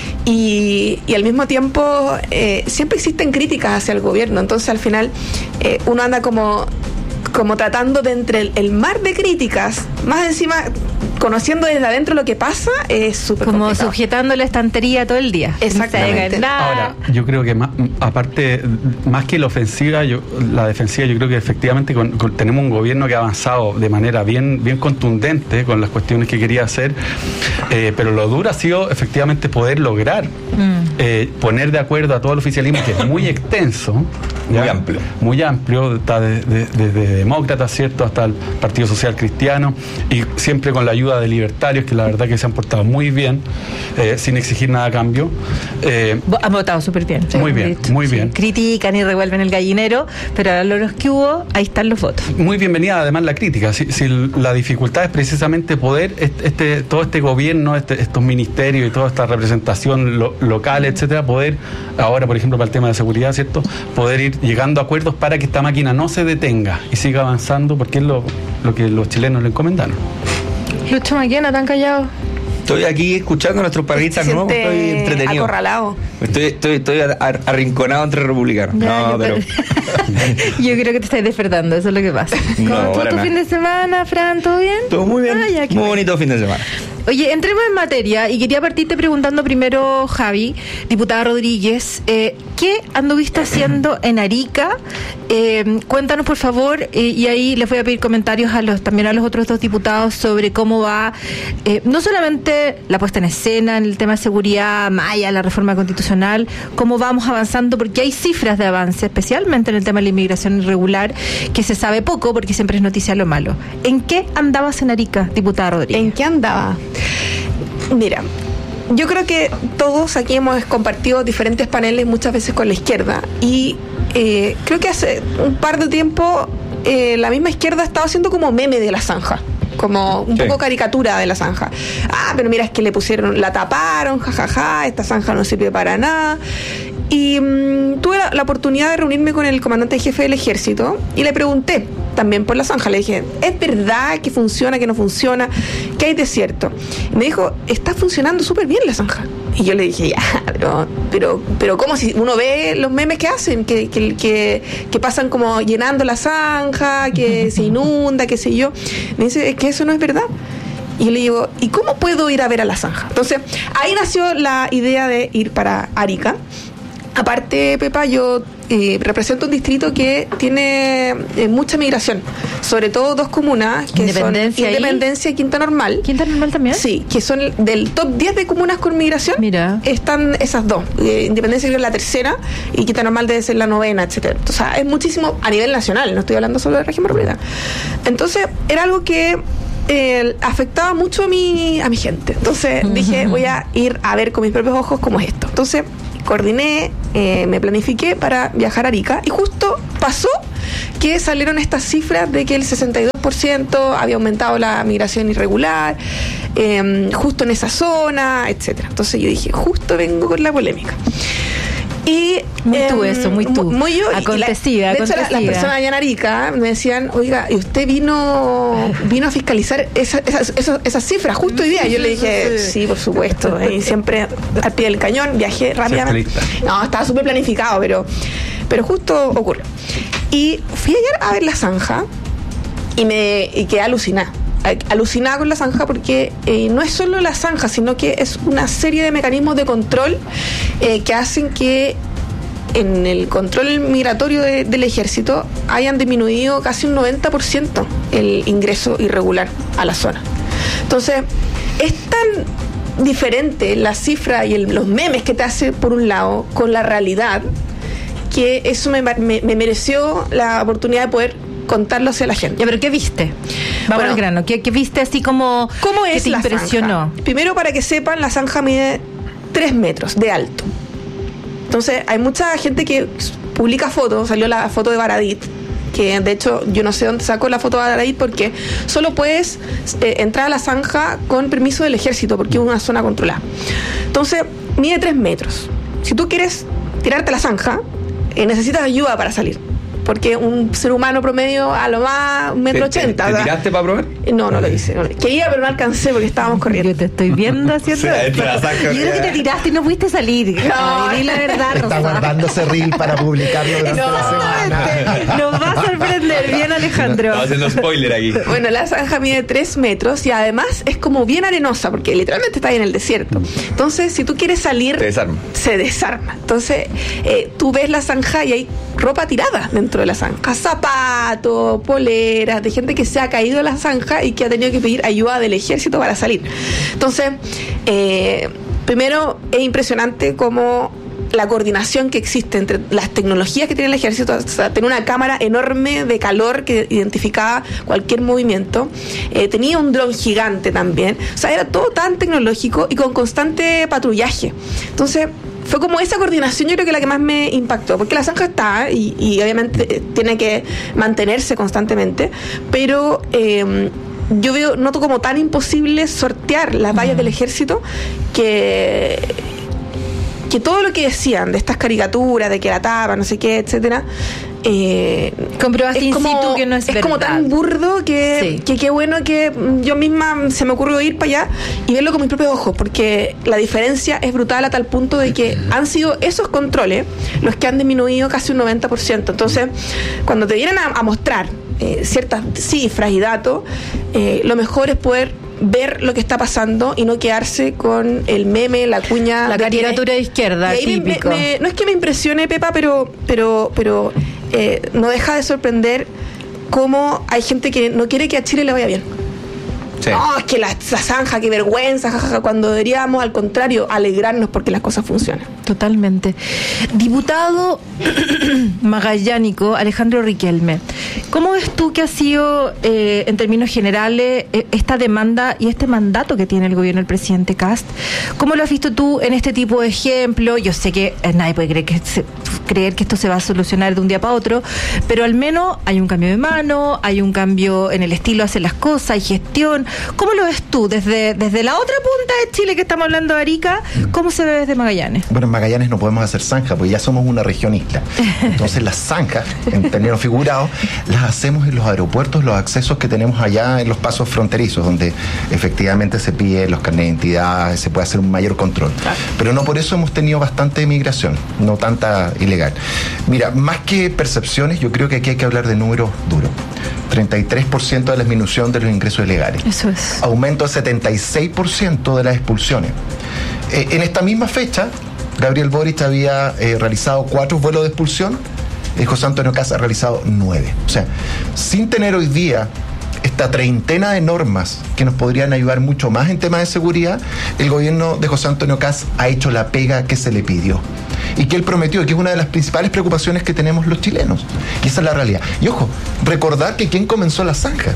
Y al mismo tiempo siempre existen críticas hacia el gobierno. Entonces al final uno anda como tratando de entre el mar de críticas, más encima conociendo desde adentro lo que pasa, es súper como complicado. Sujetando la estantería todo el día. Exactamente. Ahora, yo creo que aparte, más que la ofensiva, la defensiva, yo creo que efectivamente tenemos un gobierno que ha avanzado de manera bien contundente con las cuestiones que quería hacer, pero lo duro ha sido efectivamente poder lograr poner de acuerdo a todo el oficialismo, que es muy extenso, muy amplio, está desde demócratas, ¿cierto?, hasta el Partido Social Cristiano, y siempre con la ayuda de libertarios, que la verdad que se han portado muy bien, sin exigir nada a cambio. Han votado súper bien. Muy bien, muy bien. Critican y revuelven el gallinero, pero a los que hubo, ahí están los votos. Muy bienvenida además la crítica. Si la dificultad es precisamente poder, todo este gobierno, estos ministerios y toda esta representación local, etcétera, poder, ahora por ejemplo para el tema de seguridad, ¿cierto?, poder ir llegando a acuerdos para que esta máquina no se detenga y siga avanzando, porque es lo que los chilenos le encomendaron. Lucho Maquena, tan callado. Estoy aquí escuchando a nuestros panelistas nuevos, estoy entretenido. Acorralado. Estoy arrinconado entre republicanos. Pero yo creo que te estás despertando, eso es lo que pasa. ¿Cómo estuvo tu fin de semana, Fran? ¿Todo bien? Todo muy bien. Muy bonito fin de semana. Oye, entremos en materia y quería partirte preguntando primero, Javi, diputada Rodríguez, ¿qué anduviste haciendo en Arica? Cuéntanos, por favor, y ahí les voy a pedir comentarios también a los otros dos diputados sobre cómo va no solamente la puesta en escena en el tema de seguridad, maya, la reforma constitucional, cómo vamos avanzando, porque hay cifras de avance, especialmente en el tema de la inmigración irregular, que se sabe poco porque siempre es noticia lo malo. ¿En qué andabas en Arica, diputada Rodríguez? ¿En qué andaba? Mira, yo creo que todos aquí hemos compartido diferentes paneles muchas veces con la izquierda y creo que hace un par de tiempo la misma izquierda estaba haciendo como meme de la zanja, como un poco caricatura de la zanja. Pero mira, es que le pusieron, la taparon, jajaja, esta zanja no sirve para nada. Y tuve la oportunidad de reunirme con el comandante jefe del ejército y le pregunté también por la zanja. Le dije, ¿es verdad que funciona, que no funciona? ¿Qué hay de cierto? Y me dijo, está funcionando súper bien la zanja. Y yo le dije, ya, pero ¿cómo? Si uno ve los memes que hacen, que pasan como llenando la zanja, que se inunda, qué sé yo. Me dice, es que eso no es verdad. Y yo le digo, ¿y cómo puedo ir a ver a la zanja? Entonces, ahí nació la idea de ir para Arica. Aparte, Pepa, yo represento un distrito que tiene mucha migración, sobre todo dos comunas, que son Independencia y Quinta Normal. ¿Quinta Normal también? Sí, que son del top 10 de comunas con migración. Mira. Están esas dos. Independencia creo que es la tercera y Quinta Normal debe ser la novena, etcétera. O sea, es muchísimo a nivel nacional, no estoy hablando solo de región metropolitana. Entonces, era algo que afectaba mucho a mi gente. Entonces dije, voy a ir a ver con mis propios ojos cómo es esto. Entonces coordiné, me planifiqué para viajar a Arica y justo pasó que salieron estas cifras de que el 62% había aumentado la migración irregular, justo en esa zona, etcétera. Entonces yo dije, justo vengo con la polémica. Y muy tú eso, muy tú. Muy yo. Acontecida. De hecho, las personas allá en Arica me decían, oiga, ¿y usted vino a fiscalizar esas cifras justo hoy día? Yo le dije, sí, por supuesto. Y siempre al pie del cañón, viajé rápidamente. No, estaba súper planificado, pero justo ocurrió. Y fui ayer a ver la zanja y quedé alucinada con la zanja porque no es solo la zanja, sino que es una serie de mecanismos de control que hacen que en el control migratorio del ejército hayan disminuido casi un 90% el ingreso irregular a la zona. Entonces, es tan diferente la cifra y los memes que te hace por un lado con la realidad que eso me mereció la oportunidad de poder contarlo hacia la gente. Ya, pero ¿qué viste? Vamos al grano. ¿Qué viste así como ¿cómo es que te la impresionó? Zanja? Primero, para que sepan, la zanja mide 3 metros de alto. Entonces, hay mucha gente que publica fotos. Salió la foto de Baradit, que de hecho yo no sé dónde sacó la foto de Baradit porque solo puedes entrar a la zanja con permiso del ejército porque es una zona controlada. Entonces, mide 3 metros. Si tú quieres tirarte a la zanja, necesitas ayuda para salir. Porque un ser humano promedio a lo más 1,80 m. ¿Te tiraste para probar? No lo hice. Quería, pero no alcancé porque estábamos corriendo. Yo te estoy viendo haciendo esto. Yo creo que te tiraste y no pudiste salir. No, di la verdad, está guardando ese reel para publicarlo durante la semana. Nos va a sorprender. Bien, Alejandro. Estamos haciendo spoiler aquí. Bueno, la zanja mide 3 metros y además es como bien arenosa porque literalmente está ahí en el desierto. Entonces, si tú quieres salir, se desarma. Entonces, tú ves la zanja y hay ropa tirada dentro de la zanja, zapatos, poleras, de gente que se ha caído de la zanja y que ha tenido que pedir ayuda del ejército para salir. Entonces, primero es impresionante cómo la coordinación que existe entre las tecnologías que tiene el ejército, o sea, tenía una cámara enorme de calor que identificaba cualquier movimiento, tenía un dron gigante también, o sea, era todo tan tecnológico y con constante patrullaje. Entonces, fue como esa coordinación, yo creo que la que más me impactó, porque la zanja está y obviamente tiene que mantenerse constantemente, pero yo noto como tan imposible sortear las vallas del ejército que todo lo que decían de estas caricaturas, de que la tapa, no sé qué, etcétera, comprobaste in situ que no es verdad. Es como tan burdo que qué bueno que yo misma se me ocurrió ir para allá y verlo con mis propios ojos, porque la diferencia es brutal a tal punto de que han sido esos controles los que han disminuido casi un 90%. Entonces, cuando te vienen a mostrar ciertas cifras y datos, lo mejor es poder ver lo que está pasando y no quedarse con el meme, la cuña, la caricatura de izquierda, típico. No es que me impresione, Pepa, pero no deja de sorprender cómo hay gente que no quiere que a Chile le vaya bien. Sí. No, es que la zanja, qué vergüenza, jajaja, cuando deberíamos, al contrario, alegrarnos porque las cosas funcionan. Totalmente. Diputado magallánico Alejandro Riquelme, ¿cómo ves tú que ha sido, en términos generales, esta demanda y este mandato que tiene el gobierno del presidente Kast? ¿Cómo lo has visto tú en este tipo de ejemplo? Yo sé que nadie puede creer que esto se va a solucionar de un día para otro, pero al menos hay un cambio de mano, hay un cambio en el estilo de hacer las cosas, hay gestión. ¿Cómo lo ves tú desde la otra punta de Chile que estamos hablando de Arica? ¿Cómo se ve desde Magallanes? Bueno, en Magallanes no podemos hacer zanja porque ya somos una región isla. Entonces las zanjas, en términos figurados, las hacemos en los aeropuertos, los accesos que tenemos allá en los pasos fronterizos, donde efectivamente se piden los carnets de identidad, se puede hacer un mayor control. Pero no por eso hemos tenido bastante migración, no tanta ilegal. Mira, más que percepciones, yo creo que aquí hay que hablar de números duros. 33% de la disminución de los ingresos ilegales. Eso es. Aumento del 76% de las expulsiones. En esta misma fecha, Gabriel Boric había realizado 4 vuelos de expulsión, José Antonio Kast ha realizado 9. O sea, sin tener hoy día esta treintena de normas que nos podrían ayudar mucho más en temas de seguridad, el gobierno de José Antonio Kast ha hecho la pega que se le pidió y que él prometió, que es una de las principales preocupaciones que tenemos los chilenos. Y esa es la realidad. Y ojo, recordar que ¿quién comenzó la zanja?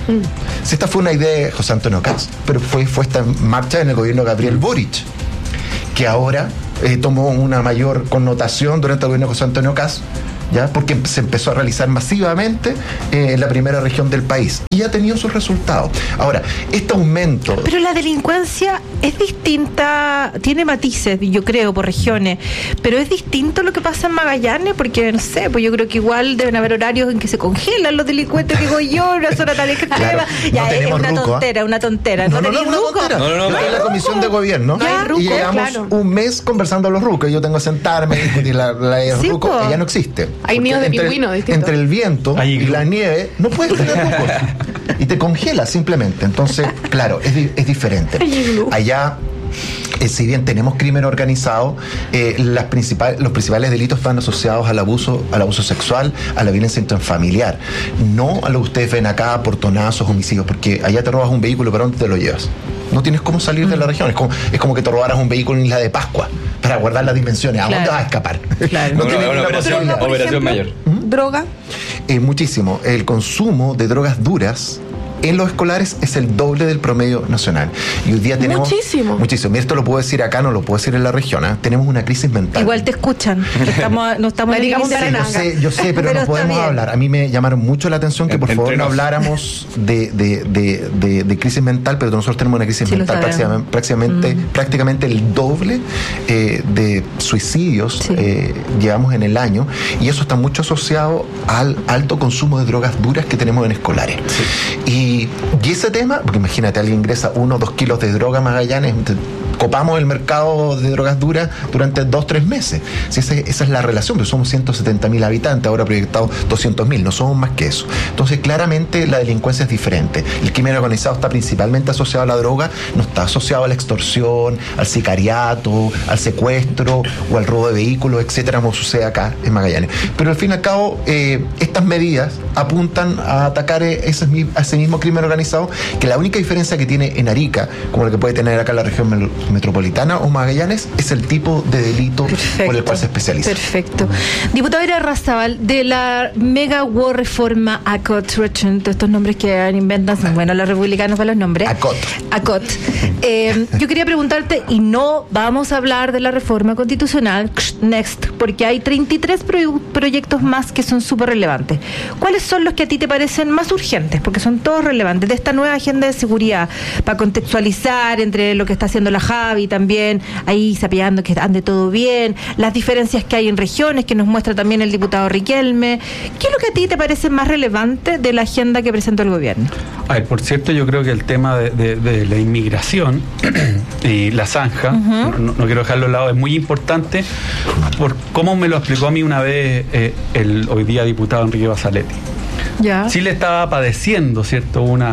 Si esta fue una idea de José Antonio Kast, pero fue esta en marcha en el gobierno de Gabriel Boric, que ahora tomó una mayor connotación durante el gobierno de José Antonio Kast, ¿ya? Porque se empezó a realizar masivamente en la primera región del país y ha tenido sus resultados. Ahora, este aumento... Pero la delincuencia es distinta, tiene matices, yo creo, por regiones, pero es distinto lo que pasa en Magallanes, porque no sé, pues yo creo que igual deben haber horarios en que se congelan los delincuentes, digo yo, una zona tan extrema. Claro, ya no es una ruco, tontera, una tontera. No, una tontera. No, en la comisión de gobierno. Ruco, y llevamos un mes conversando a los rucos. Yo tengo que sentarme y discutir la sí, ruco, ella no existe. Hay nidos de pingüino distintos. Entre el viento y la nieve no puedes tener rucos. Y te congela simplemente. Entonces, claro, es diferente. Allá, si bien tenemos crimen organizado, los principales delitos están asociados al abuso sexual, a la violencia intrafamiliar, no a lo que ustedes ven acá, portonazos, homicidios, porque allá te robas un vehículo, ¿pero dónde te lo llevas? No tienes cómo salir de la región. Es como que te robaras un vehículo en Isla de Pascua para guardar las dimensiones. ¿A dónde vas a escapar? Claro. No tiene una operación mayor. ¿Droga? Muchísimo. El consumo de drogas duras en los escolares es el doble del promedio nacional. Y hoy día tenemos... Muchísimo. Mira, esto lo puedo decir acá, no lo puedo decir en la región. Tenemos una crisis mental. Igual te escuchan. No estamos yo sé, pero no podemos hablar. A mí me llamaron mucho la atención que por favor no habláramos de crisis mental, pero nosotros tenemos una crisis mental prácticamente el doble de suicidios llevamos en el año, y eso está mucho asociado al alto consumo de drogas duras que tenemos en escolares. Y ese tema, porque imagínate, alguien ingresa 1 o 2 kilos de droga a Magallanes, copamos el mercado de drogas duras durante 2-3 meses. Si esa es la relación, pero somos 170.000 habitantes, ahora proyectados 200.000, no somos más que eso. Entonces, claramente la delincuencia es diferente. El crimen organizado está principalmente asociado a la droga, no está asociado a la extorsión, al sicariato, al secuestro o al robo de vehículos, etcétera, como sucede acá en Magallanes. Pero al fin y al cabo, estas medidas apuntan a atacar ese mismo crimen organizado, que la única diferencia que tiene en Arica, como la que puede tener acá en la región metropolitana o Magallanes, es el tipo de delito por el cual se especializa. Perfecto. Diputado Irarrázaval, de la mega war reforma ACOT, todos estos nombres que inventan, bueno, los republicanos para los nombres. ACOT. Yo quería preguntarte, y no vamos a hablar de la reforma constitucional, next, porque hay 33 proyectos más que son súper relevantes. ¿Cuáles son los que a ti te parecen más urgentes? Porque son todos relevantes, de esta nueva agenda de seguridad, para contextualizar entre lo que está haciendo la Javi también, ahí sapeando que ande todo bien, las diferencias que hay en regiones, que nos muestra también el diputado Riquelme. ¿Qué es lo que a ti te parece más relevante de la agenda que presentó el gobierno? A ver, por cierto, yo creo que el tema de la inmigración y la zanja, no quiero dejarlo de lado, es muy importante, por cómo me lo explicó a mí una vez el hoy día diputado Enrique Basaletti. Ya. Chile estaba padeciendo, ¿cierto?, una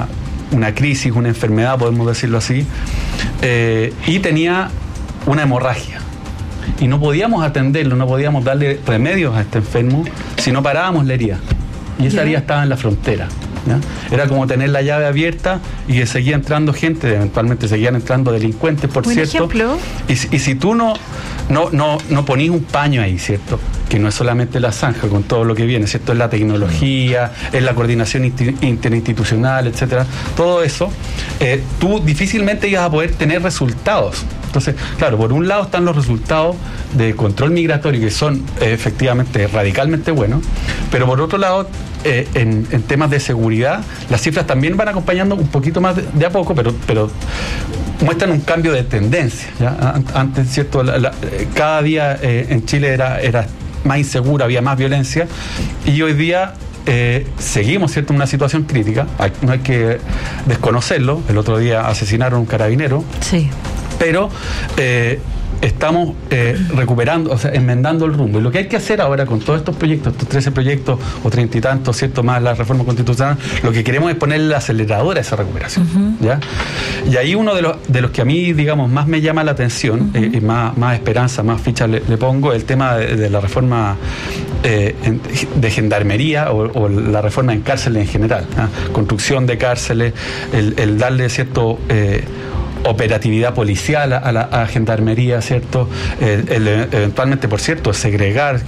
una crisis, una enfermedad, podemos decirlo así, y tenía una hemorragia. Y no podíamos atenderlo, no podíamos darle remedios a este enfermo si no parábamos la herida. Y esa herida estaba en la frontera. ¿ya? Era como tener la llave abierta y que seguía entrando gente, eventualmente seguían entrando delincuentes, por cierto. Ejemplo. Y si tú no ponís un paño ahí, ¿cierto? Que no es solamente la zanja con todo lo que viene, ¿cierto? Es la tecnología, es la coordinación interinstitucional, etcétera. Todo eso, tú difícilmente ibas a poder tener resultados. Entonces, claro, por un lado están los resultados de control migratorio que son efectivamente radicalmente buenos, pero por otro lado, en temas de seguridad, las cifras también van acompañando un poquito más de a poco, pero muestran un cambio de tendencia. ¿ya? Antes, ¿cierto? Cada día en Chile era más insegura, había más violencia, y hoy día seguimos, ¿cierto?, en una situación crítica. No hay que desconocerlo. El otro día asesinaron a un carabinero. Sí. Pero estamos recuperando, o sea, enmendando el rumbo. Y lo que hay que hacer ahora con todos estos proyectos, estos 13 proyectos o 30 y tantos, ¿cierto?, más la reforma constitucional, lo que queremos es ponerle la aceleradora a esa recuperación. ¿ya? Y ahí uno de los que a mí, digamos, más me llama la atención, y más esperanza, más ficha le pongo, el tema de la reforma de gendarmería o la reforma en cárceles en general. Construcción de cárceles, el darle, ¿cierto?, operatividad policial a la gendarmería, ¿cierto? Eventualmente, por cierto, segregar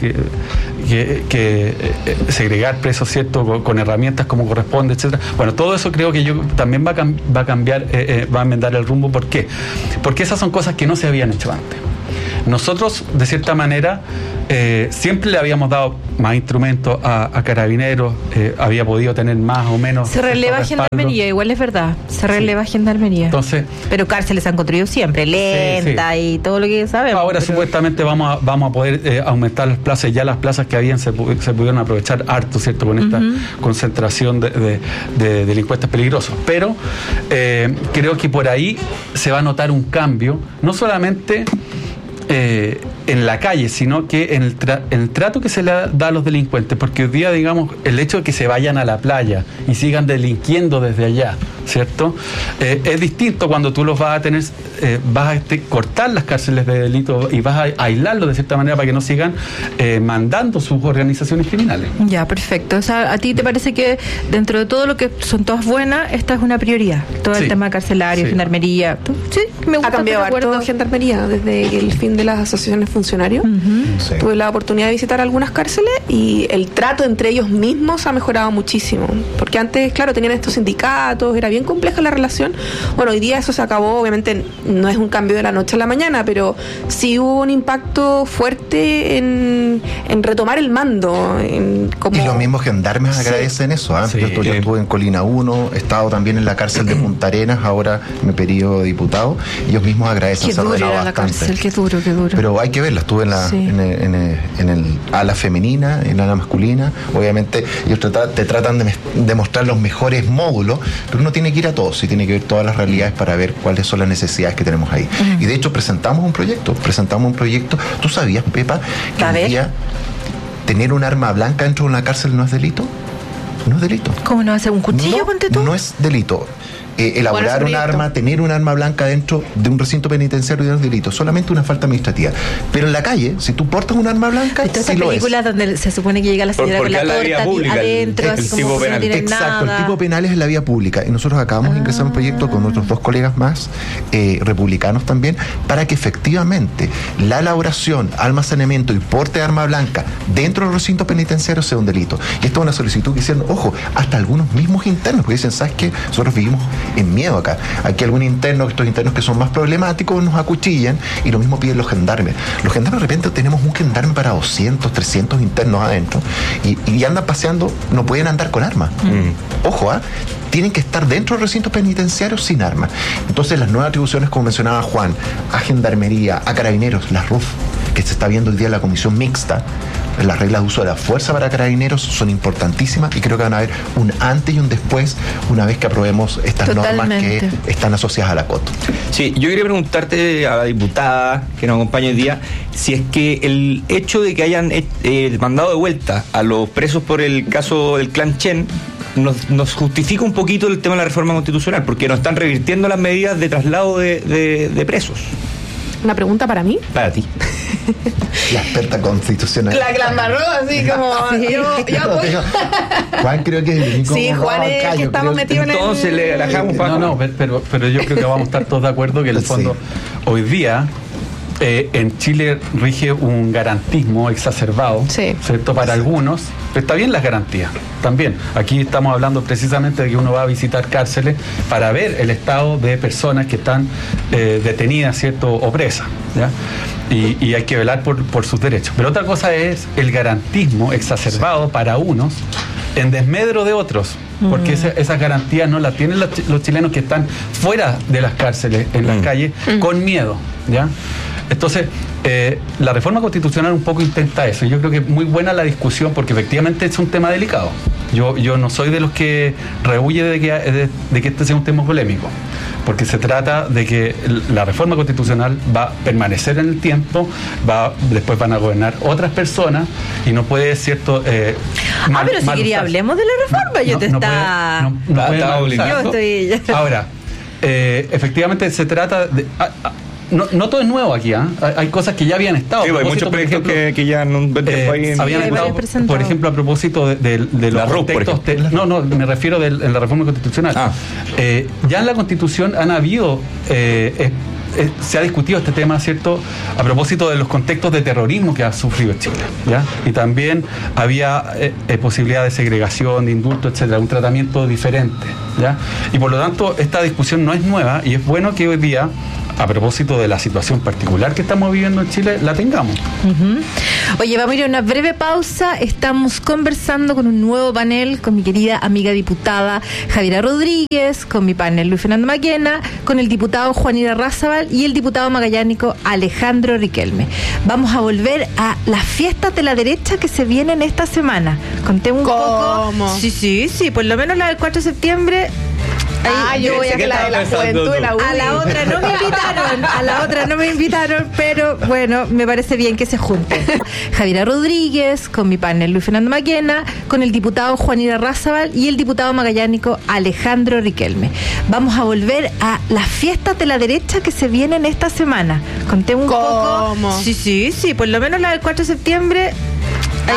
presos, ¿cierto? Con herramientas como corresponde, etcétera. Bueno, todo eso creo que yo también va a cambiar, va a enmendar el rumbo. ¿Por qué? Porque esas son cosas que no se habían hecho antes. Nosotros, de cierta manera, siempre le habíamos dado más instrumentos a Carabineros, había podido tener más o menos. Se releva gendarmería, igual es verdad, se releva gendarmería. Entonces, pero cárceles han construido siempre, lenta y todo lo que sabemos. Ahora supuestamente vamos a poder aumentar las plazas, ya las plazas que habían se pudieron aprovechar harto, ¿cierto?, con esta concentración de delincuentes peligrosos. Pero creo que por ahí se va a notar un cambio, no solamente en la calle, sino que en el trato que se le da a los delincuentes, porque hoy día, digamos, el hecho de que se vayan a la playa y sigan delinquiendo desde allá, ¿cierto? Es distinto cuando tú los vas a tener, vas a cortar las cárceles de delito y vas a aislarlos de cierta manera para que no sigan mandando sus organizaciones criminales. Ya, perfecto. O sea, ¿a ti te parece que dentro de todo lo que son todas buenas, esta es una prioridad? Todo el tema carcelario, gendarmería. Sí, me gusta. Ha cambiado harto gendarmería desde el fin de las asociaciones funcionarios. Tuve la oportunidad de visitar algunas cárceles y el trato entre ellos mismos ha mejorado muchísimo. Porque antes, claro, tenían estos sindicatos, era bien compleja la relación. Bueno, hoy día eso se acabó, obviamente no es un cambio de la noche a la mañana, pero sí hubo un impacto fuerte en retomar el mando. Y los mismos gendarmes agradecen eso. Yo estuve en Colina 1, he estado también en la cárcel de Punta Arenas, ahora mi periodo de diputado, ellos mismos agradecen, se ha ordenado bastante. Cárcel, qué duro. Pero hay que verla, estuve en el ala femenina, en el ala masculina. Obviamente ellos te tratan de mostrar los mejores módulos, pero uno tiene que ir a todos y tiene que ver todas las realidades para ver cuáles son las necesidades que tenemos ahí. Y de hecho presentamos un proyecto. ¿Tú sabías, Pepa, que hoy día tener un arma blanca dentro de una cárcel no es delito? No es delito. ¿Cómo no hace un cuchillo, ponte tú? No es delito. Elaborar un arma, tener un arma blanca dentro de un recinto penitenciario no es delito, solamente una falta administrativa. Pero en la calle, si tú portas un arma blanca, sí lo es. Películas donde se supone que llega la señora con la torta adentro, así como que no tienen nada. Exacto, el tipo penal es en la vía pública. Y nosotros acabamos de ingresar un proyecto con otros 2 colegas más, republicanos también, para que efectivamente la elaboración, almacenamiento y porte de arma blanca dentro del recinto penitenciario sea un delito. Y esto es una solicitud que hicieron, ojo, hasta algunos mismos internos, porque dicen, ¿sabes qué? Nosotros vivimos en miedo acá. Aquí algún interno, estos internos que son más problemáticos, nos acuchillan, y lo mismo piden los gendarmes. Los gendarmes, de repente tenemos un gendarme para 200, 300 internos adentro, y andan paseando, no pueden andar con armas. Ojo, tienen que estar dentro del recinto penitenciario sin armas. Entonces las nuevas atribuciones, como mencionaba Juan, a gendarmería, a carabineros, las RUF, que se está viendo hoy día en la comisión mixta, las reglas de uso de la fuerza para carabineros son importantísimas, y creo que van a haber un antes y un después una vez que aprobemos estas normas que están asociadas a la COT. Sí, yo quería preguntarte a la diputada que nos acompaña hoy día si es que el hecho de que hayan mandado de vuelta a los presos por el caso del clan Chen nos justifica un poquito el tema de la reforma constitucional, porque nos están revirtiendo las medidas de traslado de presos. Una pregunta para mí. Para ti. La experta constitucional. La que la embarró, así como. Juan creo que es el único. Sí, Juan es el que estamos metidos en el. Entonces le relajamos, Paco. No, pero yo creo que vamos a estar todos de acuerdo que en el fondo, hoy día, en Chile rige un garantismo exacerbado, ¿cierto? Para algunos, pero está bien las garantías, también. Aquí estamos hablando precisamente de que uno va a visitar cárceles para ver el estado de personas que están detenidas, ¿cierto? O presas, ¿ya? Y hay que velar por sus derechos. Pero otra cosa es el garantismo exacerbado para unos en desmedro de otros, porque esas garantías no las tienen los chilenos que están fuera de las cárceles, en las calles, con miedo, ¿ya? Entonces, la reforma constitucional un poco intenta eso. Yo creo que es muy buena la discusión porque efectivamente es un tema delicado. Yo no soy de los que rehuye de que este sea un tema polémico, porque se trata de que la reforma constitucional va a permanecer en el tiempo, después van a gobernar otras personas y no puede, ¿cierto? Pero si quería hablemos de la reforma, yo te estaba obligando. Yo estoy. Ahora, efectivamente se trata de. No todo es nuevo aquí, ¿eh? Hay cosas que ya habían estado. Sí, hay muchos proyectos que ya no habían estado, por ejemplo, a propósito de los contextos. No, me refiero de la reforma constitucional. Ya en la Constitución han habido. Se ha discutido este tema, ¿cierto?, a propósito de los contextos de terrorismo que ha sufrido Chile, ¿ya? Y también había posibilidad de segregación, de indulto, etcétera, un tratamiento diferente, ¿ya? Y por lo tanto, esta discusión no es nueva y es bueno que hoy día, a propósito de la situación particular que estamos viviendo en Chile, la tengamos. Oye, vamos a ir a una breve pausa. Estamos conversando con un nuevo panel, con mi querida amiga diputada Javiera Rodríguez, con mi panel Luis Fernando Maquena, con el diputado Juan Irarrázaval y el diputado magallánico Alejandro Riquelme. Vamos a volver a las fiestas de la derecha que se vienen esta semana. Contemos un poco. Sí, por lo menos la del 4 de septiembre. Yo voy a que la de la juventud de la UI. A la otra no me invitaron, pero bueno, me parece bien que se junten. Javiera Rodríguez, con mi panel Luis Fernando Maquena, con el diputado Juan Irarrázaval y el diputado magallánico Alejandro Riquelme. Vamos a volver a las fiestas de la derecha que se vienen esta semana. Contemos un poco. Sí, por lo menos la del 4 de septiembre.